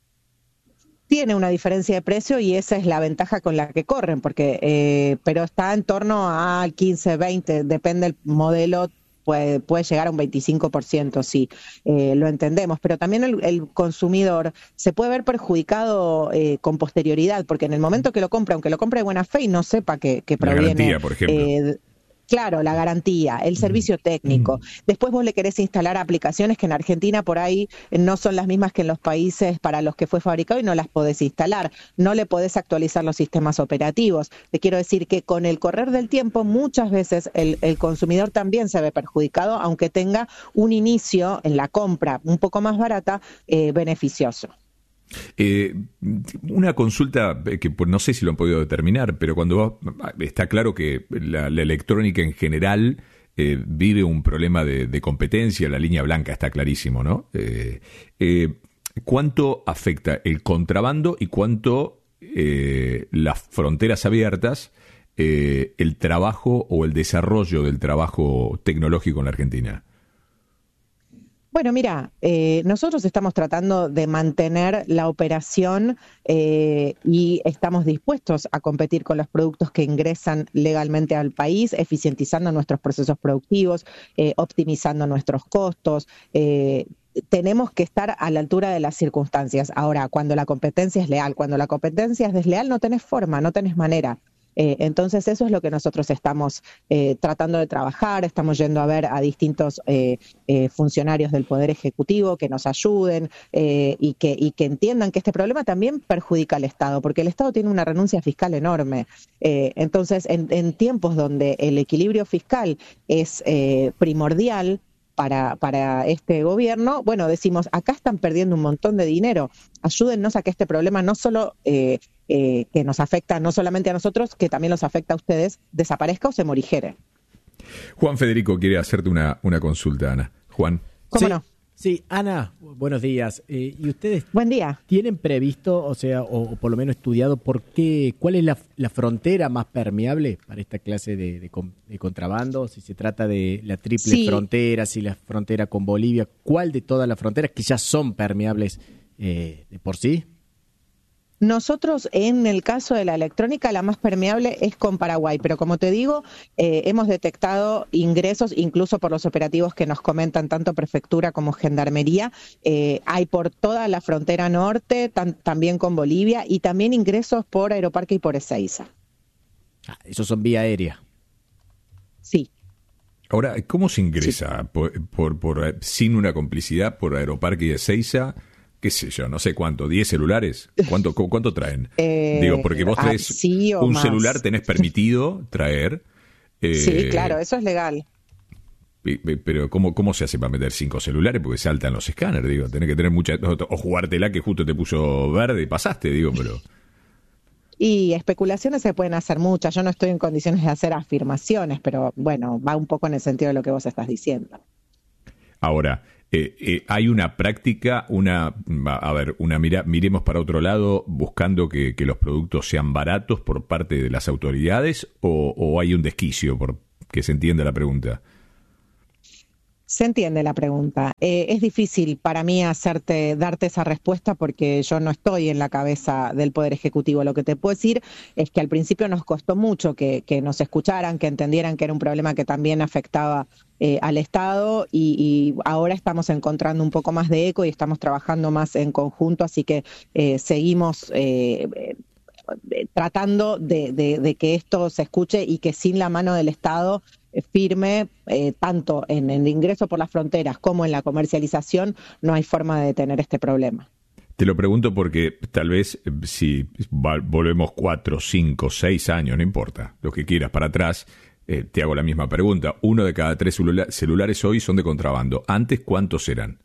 Tiene una diferencia de precio y esa es la ventaja con la que corren, porque eh, pero está en torno al quince, veinte, depende del modelo, puede, puede llegar a un veinticinco por ciento, sí, eh, lo entendemos, pero también el, el consumidor se puede ver perjudicado eh, con posterioridad, porque en el momento que lo compra, aunque lo compre de buena fe y no sepa que, que La proviene... garantía, por ejemplo. eh, Claro, la garantía, el servicio técnico. Después vos le querés instalar aplicaciones que en Argentina por ahí no son las mismas que en los países para los que fue fabricado y no las podés instalar. No le podés actualizar los sistemas operativos. Te quiero decir que con el correr del tiempo muchas veces el, el consumidor también se ve perjudicado, aunque tenga un inicio en la compra un poco más barata, eh, beneficioso. Eh, una consulta que pues, no sé si lo han podido determinar, pero cuando vos- está claro que la, la electrónica en general eh, vive un problema de, de competencia, la línea blanca está clarísimo, ¿no? Eh, eh, ¿Cuánto afecta el contrabando y cuánto eh, las fronteras abiertas, eh, el trabajo o el desarrollo del trabajo tecnológico en la Argentina? Bueno, mira, eh, nosotros estamos tratando de mantener la operación eh, y estamos dispuestos a competir con los productos que ingresan legalmente al país, eficientizando nuestros procesos productivos, eh, optimizando nuestros costos. Eh, tenemos que estar a la altura de las circunstancias. Ahora, cuando la competencia es leal, cuando la competencia es desleal, no tenés forma, no tenés manera. Eh, entonces eso es lo que nosotros estamos eh, tratando de trabajar, estamos yendo a ver a distintos eh, eh, funcionarios del Poder Ejecutivo que nos ayuden eh, y, que, y que entiendan que este problema también perjudica al Estado, porque el Estado tiene una renuncia fiscal enorme. Eh, entonces, en, en tiempos donde el equilibrio fiscal es eh, primordial, Para, para este gobierno, bueno, decimos, acá están perdiendo un montón de dinero, ayúdennos a que este problema no solo eh, eh, que nos afecta no solamente a nosotros, que también los afecta a ustedes, desaparezca o se morigere. Juan Federico quiere hacerte una, una consulta, Ana. Juan. ¿Cómo sí, no? Sí, Ana, buenos días. Eh, ¿Y ustedes Buen día. tienen previsto, o sea, o, o por lo menos estudiado, por qué, cuál es la, la frontera más permeable para esta clase de, de, con- de contrabando? Si se trata de la triple Sí. frontera, si la frontera con Bolivia, ¿cuál de todas las fronteras que ya son permeables eh, de por sí? Nosotros, en el caso de la electrónica, la más permeable es con Paraguay, pero como te digo, eh, hemos detectado ingresos, incluso por los operativos que nos comentan tanto Prefectura como Gendarmería, eh, hay por toda la frontera norte, tan- también con Bolivia, y también ingresos por Aeroparque y por Ezeiza. Ah, esos son vía aérea. Sí. Ahora, ¿cómo se ingresa por, por, por- sin una complicidad por Aeroparque y Ezeiza? ¿Qué sé yo? No sé cuánto, ¿diez celulares? ¿Cuánto, cu- cuánto traen? Eh, Digo, porque vos ah, traes sí o un más. celular, tenés permitido traer. eh, Sí, claro, eso es legal. pe- pe- Pero ¿cómo, ¿cómo se hace para meter cinco celulares? Porque saltan los escáneres, digo. Tenés que tener mucha... O jugártela que justo te puso verde y pasaste, digo, pero... Y especulaciones se pueden hacer muchas. Yo no estoy en condiciones de hacer afirmaciones, pero bueno, va un poco en el sentido de lo que vos estás diciendo. Ahora, Eh, eh, hay una práctica, una, a ver, una mira, miremos para otro lado, buscando que, que los productos sean baratos por parte de las autoridades, o, o hay un desquicio, por que se entienda la pregunta. Se entiende la pregunta. Eh, es difícil para mí hacerte, darte esa respuesta porque yo no estoy en la cabeza del Poder Ejecutivo. Lo que te puedo decir es que al principio nos costó mucho que, que nos escucharan, que entendieran que era un problema que también afectaba eh, al Estado y, y ahora estamos encontrando un poco más de eco y estamos trabajando más en conjunto, así que eh, seguimos eh, eh, tratando de, de, de que esto se escuche y que sin la mano del Estado firme, eh, tanto en el ingreso por las fronteras como en la comercialización, no hay forma de detener este problema. Te lo pregunto porque tal vez si volvemos cuatro, cinco, seis años, no importa, lo que quieras para atrás, eh, te hago la misma pregunta. Uno de cada tres celula- celulares hoy son de contrabando. ¿Antes cuántos eran?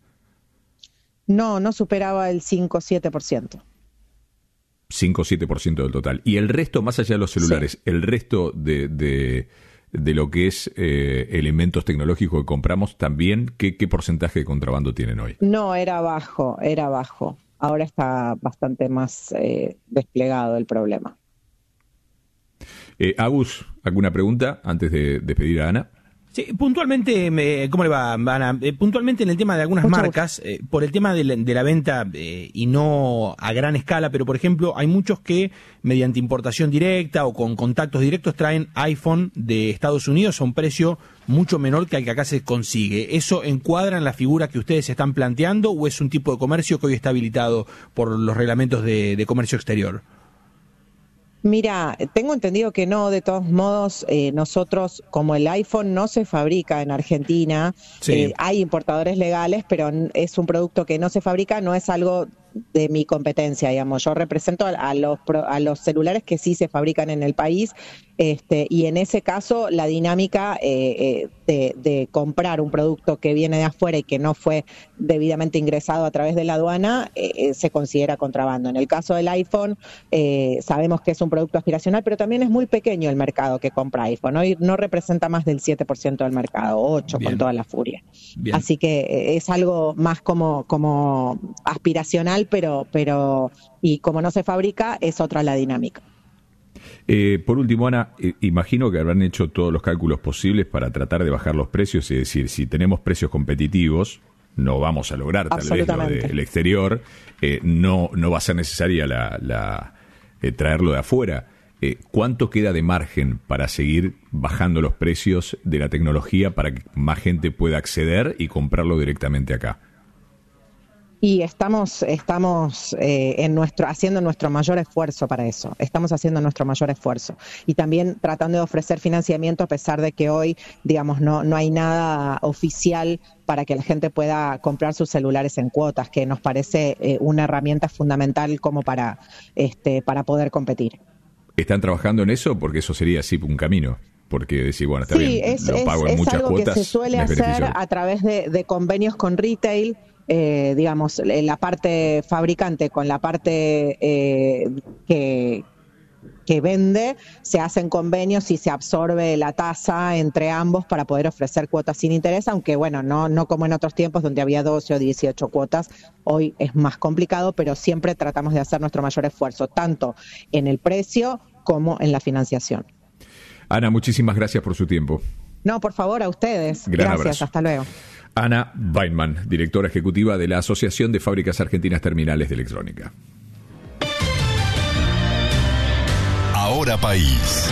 No, no superaba el cinco o siete por ciento. cinco o siete por ciento del total. Y el resto, más allá de los celulares, sí. el resto de... de de lo que es eh, elementos tecnológicos que compramos, también, ¿qué, qué porcentaje de contrabando tienen hoy? No, era bajo, era bajo. Ahora está bastante más eh, desplegado el problema. Eh, Agus, ¿alguna pregunta antes de despedir a Ana? Sí, puntualmente, me, ¿cómo le va, Ana? Eh, puntualmente en el tema de algunas Mucho marcas, eh, por el tema de la, de la venta eh, y no a gran escala, pero por ejemplo, hay muchos que mediante importación directa o con contactos directos traen iPhone de Estados Unidos a un precio mucho menor que el que acá se consigue. ¿Eso encuadra en la figura que ustedes están planteando o es un tipo de comercio que hoy está habilitado por los reglamentos de, de comercio exterior? Mira, tengo entendido que no, de todos modos, eh, nosotros, como el iPhone no se fabrica en Argentina, sí. eh, hay importadores legales, pero es un producto que no se fabrica, no es algo de mi competencia, digamos. Yo represento a los a los celulares que sí se fabrican en el país, este, y en ese caso la dinámica eh, eh, de, de comprar un producto que viene de afuera y que no fue debidamente ingresado a través de la aduana eh, se considera contrabando. En el caso del iPhone eh, sabemos que es un producto aspiracional, pero también es muy pequeño el mercado que compra iPhone. Hoy no representa más del siete por ciento del mercado, ocho por ciento con toda la furia. Bien. Así que eh, es algo más como, como aspiracional, pero pero y como no se fabrica, es otra la dinámica. Eh, por último, Ana, eh, imagino que habrán hecho todos los cálculos posibles para tratar de bajar los precios, es decir, si tenemos precios competitivos, no vamos a lograr tal vez lo del exterior, eh, no, no va a ser necesaria la, la, eh, traerlo de afuera. Eh, ¿Cuánto queda de margen para seguir bajando los precios de la tecnología para que más gente pueda acceder y comprarlo directamente acá? Y estamos, estamos eh, en nuestro, haciendo nuestro mayor esfuerzo para eso. Estamos haciendo nuestro mayor esfuerzo. Y también tratando de ofrecer financiamiento a pesar de que hoy, digamos, no, no hay nada oficial para que la gente pueda comprar sus celulares en cuotas, que nos parece eh, una herramienta fundamental como para, este, para poder competir. ¿Están trabajando en eso? Porque eso sería así un camino. Porque decir, bueno, está sí, bien, es, lo pago es, en muchas es algo cuotas. Que se suele hacer a través de, de convenios con retail. Eh, digamos, la parte fabricante con la parte eh, que, que vende, se hacen convenios y se absorbe la tasa entre ambos para poder ofrecer cuotas sin interés, aunque bueno, no, no como en otros tiempos donde había doce o dieciocho cuotas, hoy es más complicado, pero siempre tratamos de hacer nuestro mayor esfuerzo, tanto en el precio como en la financiación. Ana, muchísimas gracias por su tiempo. No, por favor, a ustedes. Gran Gracias, abrazo. Hasta luego. Ana Weinman, directora ejecutiva de la Asociación de Fábricas Argentinas Terminales de Electrónica. Ahora País.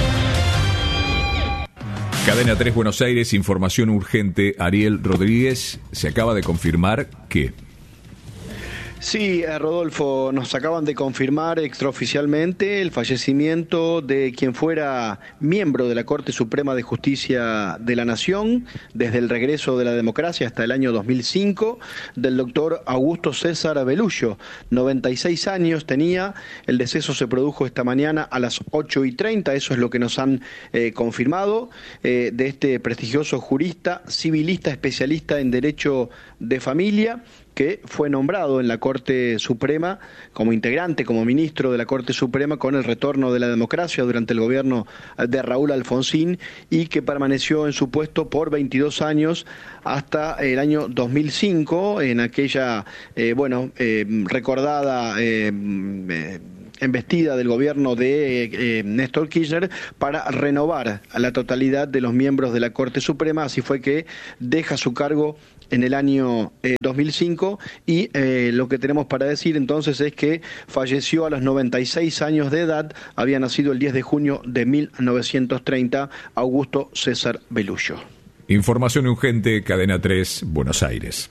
Cadena tres Buenos Aires, información urgente. Ariel Rodríguez, se acaba de confirmar que... Sí, Rodolfo, nos acaban de confirmar extraoficialmente el fallecimiento de quien fuera miembro de la Corte Suprema de Justicia de la Nación desde el regreso de la democracia hasta el año dos mil cinco, del doctor Augusto César Belullo. noventa y seis años tenía, el deceso se produjo esta mañana a las ocho y treinta, eso es lo que nos han eh, confirmado, eh, de este prestigioso jurista, civilista, especialista en Derecho de Familia, que fue nombrado en la Corte Corte Suprema, como integrante, como ministro de la Corte Suprema, con el retorno de la democracia durante el gobierno de Raúl Alfonsín, y que permaneció en su puesto por veintidós años hasta el año dos mil cinco, en aquella, eh, bueno, eh, recordada eh, eh, embestida del gobierno de eh, Néstor Kirchner para renovar a la totalidad de los miembros de la Corte Suprema. Así fue que deja su cargo en el año eh, dos mil cinco, y eh, lo que tenemos para decir entonces es que falleció a los noventa y seis años de edad. Había nacido el diez de junio de mil novecientos treinta, Augusto César Belluccio. Información urgente, Cadena tres, Buenos Aires.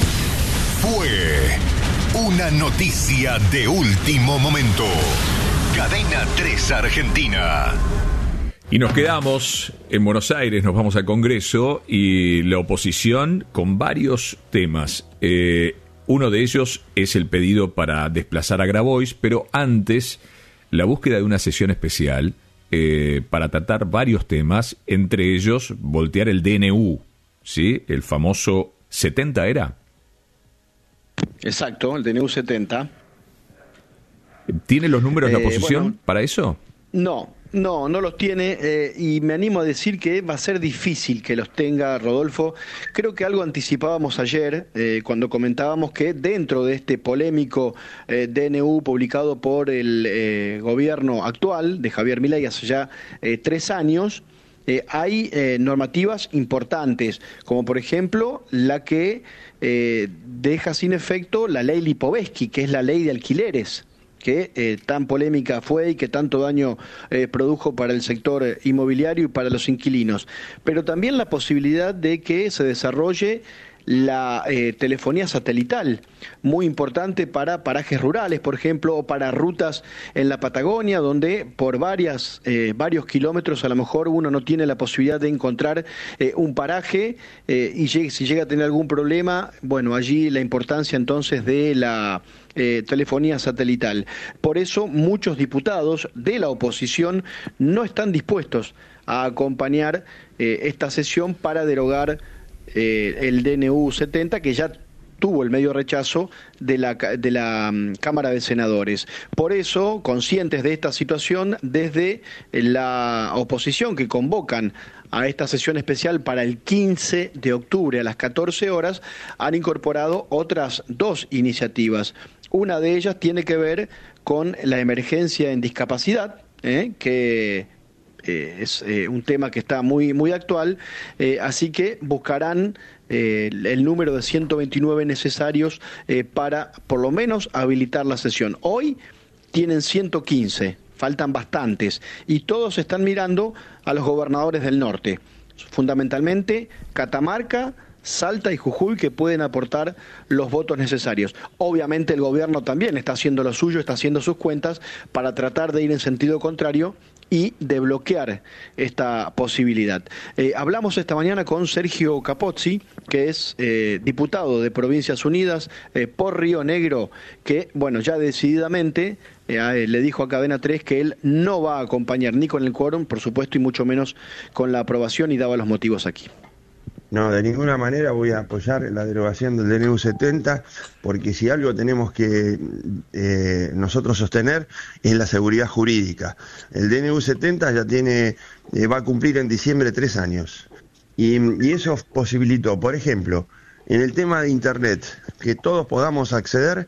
Fue una noticia de último momento. Cadena tres Argentina. Y nos quedamos en Buenos Aires, nos vamos al Congreso y la oposición con varios temas. Eh, uno de ellos es el pedido para desplazar a Grabois, pero antes la búsqueda de una sesión especial eh, para tratar varios temas, entre ellos voltear el D N U, ¿sí? El famoso setenta era. Exacto, el D N U setenta. ¿Tiene los números eh, la oposición bueno, para eso? No. No, no los tiene, eh, y me animo a decir que va a ser difícil que los tenga, Rodolfo. Creo que algo anticipábamos ayer eh, cuando comentábamos que dentro de este polémico eh, D N U publicado por el eh, gobierno actual de Javier Milei hace ya eh, tres años, eh, hay eh, normativas importantes, como por ejemplo la que eh, deja sin efecto la ley Lipovetsky, que es la ley de alquileres, que eh, tan polémica fue y que tanto daño eh, produjo para el sector eh, inmobiliario y para los inquilinos. Pero también la posibilidad de que se desarrolle la eh, telefonía satelital, muy importante para parajes rurales, por ejemplo, o para rutas en la Patagonia, donde por varias, eh, varios kilómetros a lo mejor uno no tiene la posibilidad de encontrar eh, un paraje, eh, y llegue, si llega a tener algún problema, bueno, allí la importancia entonces de la eh, telefonía satelital. Por eso muchos diputados de la oposición no están dispuestos a acompañar eh, esta sesión para derogar Eh, el D N U setenta, que ya tuvo el medio rechazo de la, de la um, Cámara de Senadores. Por eso, conscientes de esta situación, desde la oposición que convocan a esta sesión especial para el quince de octubre a las catorce horas, han incorporado otras dos iniciativas. Una de ellas tiene que ver con la emergencia en discapacidad, ¿eh? que Eh, es eh, un tema que está muy muy actual, eh, así que buscarán eh, el número de ciento veintinueve necesarios eh, para por lo menos habilitar la sesión. Hoy tienen ciento quince, faltan bastantes, y todos están mirando a los gobernadores del norte, fundamentalmente Catamarca, Salta y Jujuy, que pueden aportar los votos necesarios. Obviamente el gobierno también está haciendo lo suyo, está haciendo sus cuentas para tratar de ir en sentido contrario y de bloquear esta posibilidad. Eh, hablamos esta mañana con Sergio Capozzi, que es eh, diputado de Provincias Unidas eh, por Río Negro, que, bueno, ya decididamente eh, le dijo a Cadena tres que él no va a acompañar ni con el quórum, por supuesto, y mucho menos con la aprobación, y daba los motivos aquí. No, de ninguna manera voy a apoyar la derogación del D N U setenta, porque si algo tenemos que eh, nosotros sostener es la seguridad jurídica. El D N U setenta ya tiene, eh, va a cumplir en diciembre tres años, y, y eso posibilitó, por ejemplo, en el tema de Internet, que todos podamos acceder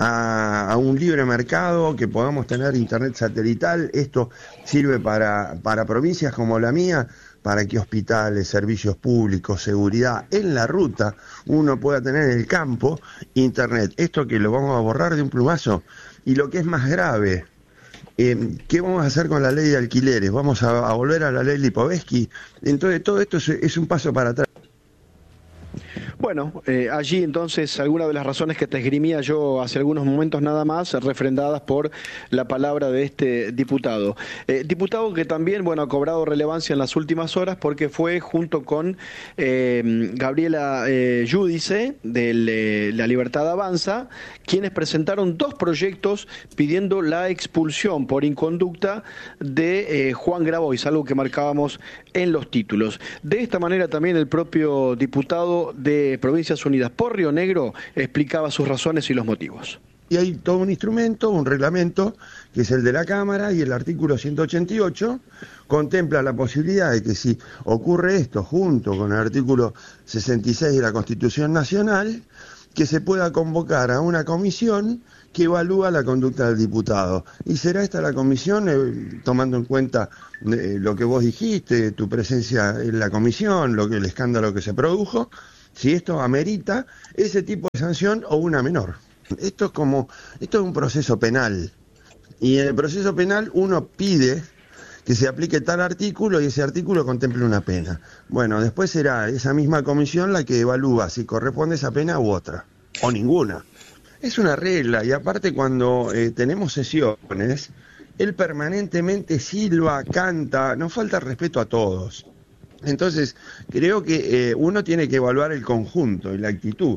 a, a un libre mercado, que podamos tener Internet satelital. Esto sirve para, para provincias como la mía, para que hospitales, servicios públicos, seguridad, en la ruta, uno pueda tener en el campo Internet. Esto que lo vamos a borrar de un plumazo. Y lo que es más grave, eh, ¿qué vamos a hacer con la ley de alquileres? ¿Vamos a, a volver a la ley Lipovetsky? Entonces todo esto es, es un paso para atrás. Bueno, eh, allí entonces algunas de las razones que te esgrimía yo hace algunos momentos nada más, refrendadas por la palabra de este diputado. Eh, diputado que también, bueno, ha cobrado relevancia en las últimas horas porque fue junto con eh, Gabriela eh, Giudice de eh, La Libertad Avanza, quienes presentaron dos proyectos pidiendo la expulsión por inconducta de eh, Juan Grabois, algo que marcábamos en los títulos. De esta manera también el propio diputado de de Provincias Unidas por Río Negro explicaba sus razones y los motivos. Y hay todo un instrumento, un reglamento, que es el de la Cámara, y el artículo ciento ochenta y ocho contempla la posibilidad de que si ocurre esto junto con el artículo sesenta y seis de la Constitución Nacional, que se pueda convocar a una comisión que evalúa la conducta del diputado. Y será esta la comisión, eh, tomando en cuenta eh, lo que vos dijiste, tu presencia en la comisión, lo que el escándalo que se produjo, si esto amerita ese tipo de sanción o una menor. Esto es como, esto es un proceso penal, y en el proceso penal uno pide que se aplique tal artículo y ese artículo contemple una pena. Bueno, después será esa misma comisión la que evalúa si corresponde esa pena u otra, o ninguna. Es una regla, y aparte cuando eh, tenemos sesiones, él permanentemente silba, canta, nos falta respeto a todos. Entonces, creo que eh, uno tiene que evaluar el conjunto y la actitud.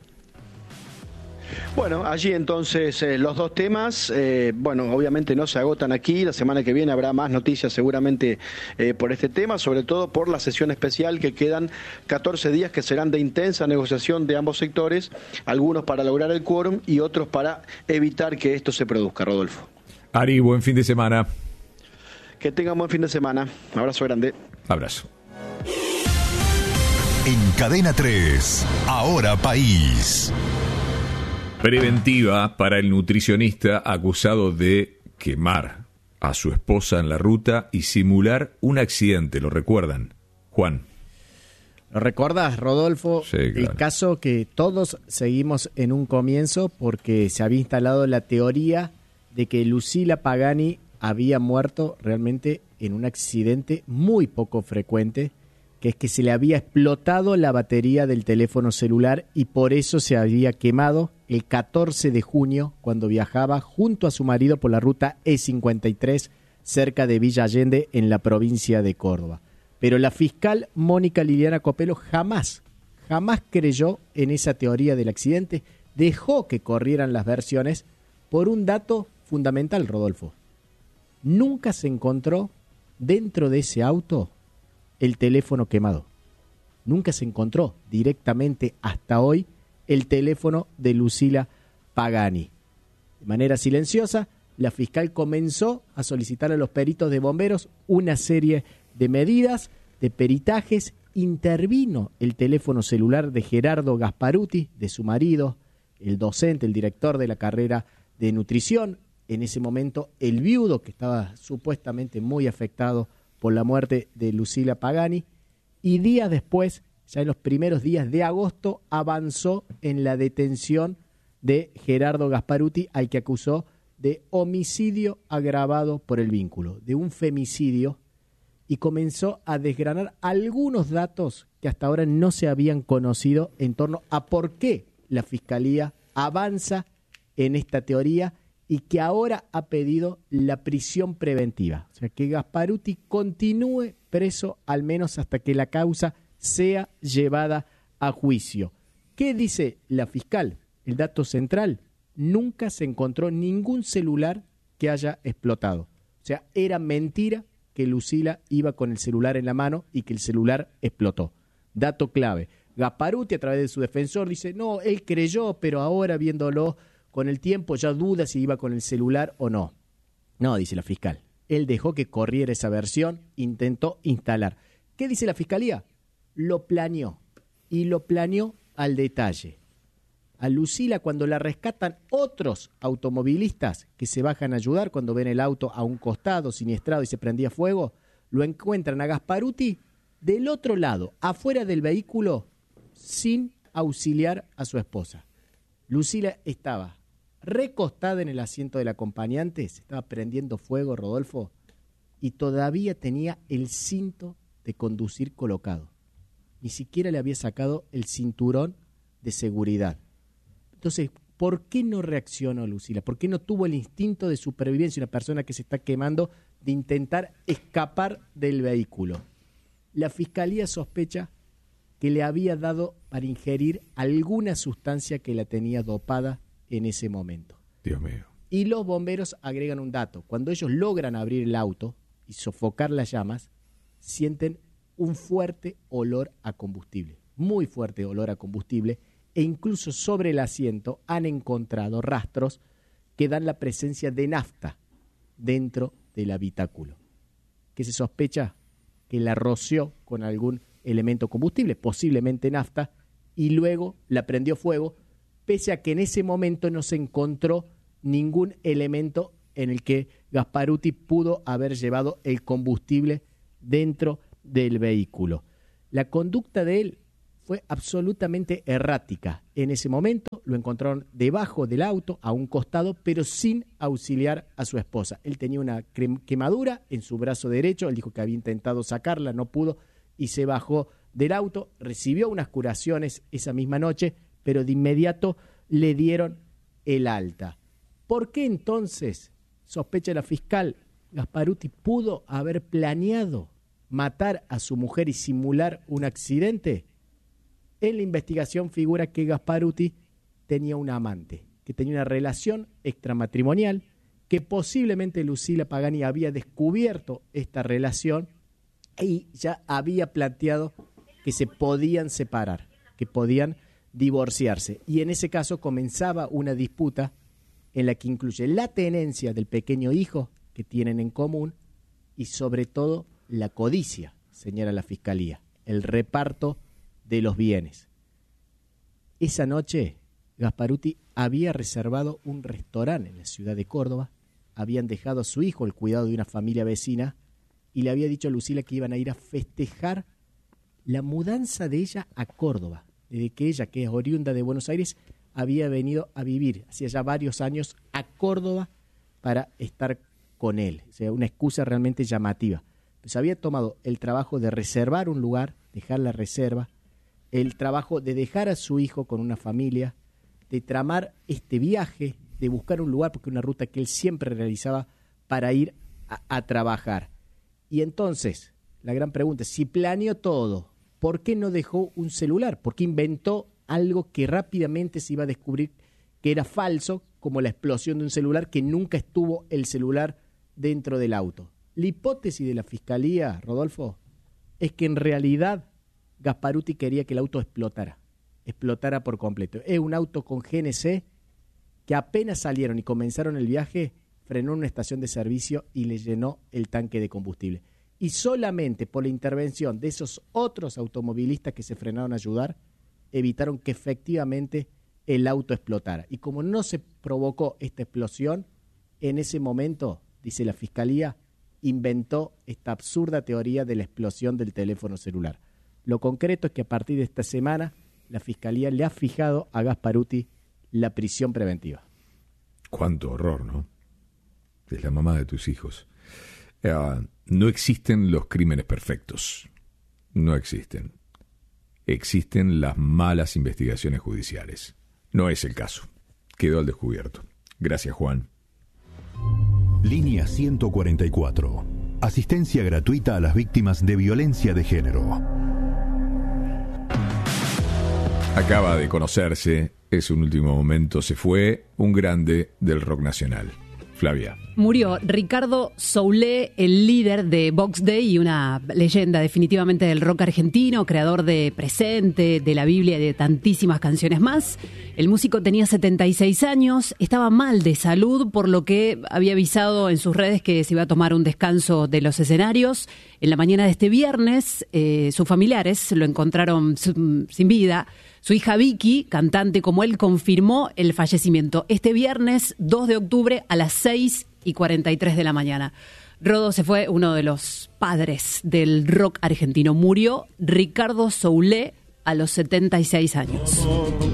Bueno, allí entonces eh, los dos temas, eh, bueno, obviamente no se agotan aquí, la semana que viene habrá más noticias seguramente eh, por este tema, sobre todo por la sesión especial que quedan catorce días que serán de intensa negociación de ambos sectores, algunos para lograr el quórum y otros para evitar que esto se produzca, Rodolfo. Ari, buen fin de semana. Que tengan buen fin de semana, abrazo grande. Abrazo. En Cadena tres, Ahora País. Preventiva para el nutricionista acusado de quemar a su esposa en la ruta y simular un accidente. ¿Lo recuerdan? Juan. ¿Lo recordás, Rodolfo? Sí, claro. El caso que todos seguimos en un comienzo porque se había instalado la teoría de que Lucila Pagani había muerto realmente en un accidente muy poco frecuente, que es que se le había explotado la batería del teléfono celular y por eso se había quemado el catorce de junio cuando viajaba junto a su marido por la ruta E cincuenta y tres cerca de Villa Allende en la provincia de Córdoba. Pero la fiscal Mónica Liliana Copelo jamás, jamás creyó en esa teoría del accidente, dejó que corrieran las versiones por un dato fundamental, Rodolfo. Nunca se encontró dentro de ese auto el teléfono quemado. Nunca se encontró directamente hasta hoy el teléfono de Lucila Pagani. De manera silenciosa, la fiscal comenzó a solicitar a los peritos de bomberos una serie de medidas, de peritajes. Intervino el teléfono celular de Gerardo Gasparuti, de su marido, el docente, el director de la carrera de nutrición. En ese momento, el viudo, que estaba supuestamente muy afectado por la muerte de Lucila Pagani, y días después, ya en los primeros días de agosto, avanzó en la detención de Gerardo Gasparuti, al que acusó de homicidio agravado por el vínculo, de un femicidio, y comenzó a desgranar algunos datos que hasta ahora no se habían conocido en torno a por qué la Fiscalía avanza en esta teoría y que ahora ha pedido la prisión preventiva. O sea, que Gasparuti continúe preso al menos hasta que la causa sea llevada a juicio. ¿Qué dice la fiscal? El dato central: nunca se encontró ningún celular que haya explotado. O sea, era mentira que Lucila iba con el celular en la mano y que el celular explotó. Dato clave. Gasparuti, a través de su defensor, dice, no, él creyó, pero ahora viéndolo con el tiempo ya duda si iba con el celular o no. No, dice la fiscal. Él dejó que corriera esa versión, intentó instalar. ¿Qué dice la fiscalía? Lo planeó, y lo planeó al detalle. A Lucila, cuando la rescatan otros automovilistas que se bajan a ayudar cuando ven el auto a un costado siniestrado y se prendía fuego, lo encuentran a Gasparuti del otro lado, afuera del vehículo, sin auxiliar a su esposa. Lucila estaba recostada en el asiento del acompañante, se estaba prendiendo fuego, Rodolfo, y todavía tenía el cinto de conducir colocado. Ni siquiera le había sacado el cinturón de seguridad. Entonces, ¿por qué no reaccionó Lucila? ¿Por qué no tuvo el instinto de supervivencia, una persona que se está quemando, de intentar escapar del vehículo? La fiscalía sospecha que le había dado para ingerir alguna sustancia que la tenía dopada en ese momento. Dios mío. Y los bomberos agregan un dato. Cuando ellos logran abrir el auto y sofocar las llamas, sienten un fuerte olor a combustible. muy fuerte olor a combustible, e incluso sobre el asiento han encontrado rastros que dan la presencia de nafta dentro del habitáculo. ¿Qué se sospecha? Que la roció con algún elemento combustible, posiblemente nafta, y luego la prendió fuego, pese a que en ese momento no se encontró ningún elemento en el que Gasparuti pudo haber llevado el combustible dentro del vehículo. La conducta de él fue absolutamente errática. En ese momento lo encontraron debajo del auto, a un costado, pero sin auxiliar a su esposa. Él tenía una quemadura en su brazo derecho, él dijo que había intentado sacarla, no pudo, y se bajó del auto, recibió unas curaciones esa misma noche, pero de inmediato le dieron el alta. ¿Por qué entonces, sospecha la fiscal, Gasparuti pudo haber planeado matar a su mujer y simular un accidente? En la investigación figura que Gasparuti tenía una amante, que tenía una relación extramatrimonial, que posiblemente Lucila Pagani había descubierto esta relación y ya había planteado que se podían separar, que podían divorciarse. Y en ese caso comenzaba una disputa en la que incluye la tenencia del pequeño hijo que tienen en común y sobre todo la codicia, señala la fiscalía, el reparto de los bienes. Esa noche Gasparuti había reservado un restaurante en la ciudad de Córdoba, habían dejado a su hijo el cuidado de una familia vecina y le había dicho a Lucila que iban a ir a festejar la mudanza de ella a Córdoba, desde que ella, que es oriunda de Buenos Aires, había venido a vivir hacía ya varios años a Córdoba para estar con él. O sea, una excusa realmente llamativa. Pues había tomado el trabajo de reservar un lugar, dejar la reserva, el trabajo de dejar a su hijo con una familia, de tramar este viaje, de buscar un lugar, porque una ruta que él siempre realizaba para ir a, a trabajar. Y entonces, la gran pregunta es, si planeó todo, ¿por qué no dejó un celular? ¿Por qué inventó algo que rápidamente se iba a descubrir que era falso, como la explosión de un celular, que nunca estuvo el celular dentro del auto? La hipótesis de la fiscalía, Rodolfo, es que en realidad Gasparuti quería que el auto explotara, explotara por completo. Es un auto con G N C que apenas salieron y comenzaron el viaje, frenó en una estación de servicio y le llenó el tanque de combustible. Y solamente por la intervención de esos otros automovilistas que se frenaron a ayudar, evitaron que efectivamente el auto explotara. Y como no se provocó esta explosión, en ese momento, dice la fiscalía, inventó esta absurda teoría de la explosión del teléfono celular. Lo concreto es que a partir de esta semana la Fiscalía le ha fijado a Gasparuti la prisión preventiva. Cuánto horror, ¿no? Es la mamá de tus hijos. Uh, no existen los crímenes perfectos. No existen. Existen las malas investigaciones judiciales. No es el caso. Quedó al descubierto. Gracias, Juan. Línea ciento cuarenta y cuatro. Asistencia gratuita a las víctimas de violencia de género. Acaba de conocerse, es un último momento, se fue un grande del rock nacional. Flavia. Murió Ricardo Soule, el líder de Box Day y una leyenda definitivamente del rock argentino, creador de Presente, de la Biblia y de tantísimas canciones más. El músico tenía setenta y seis años, estaba mal de salud, por lo que había avisado en sus redes que se iba a tomar un descanso de los escenarios. En la mañana de este viernes, eh, sus familiares lo encontraron sin vida. Su hija Vicky, cantante como él, confirmó el fallecimiento este viernes dos de octubre a las seis y cuarenta y tres de la mañana. Rodo se fue uno de los padres del rock argentino. Murió Ricardo Soule a los setenta y seis años.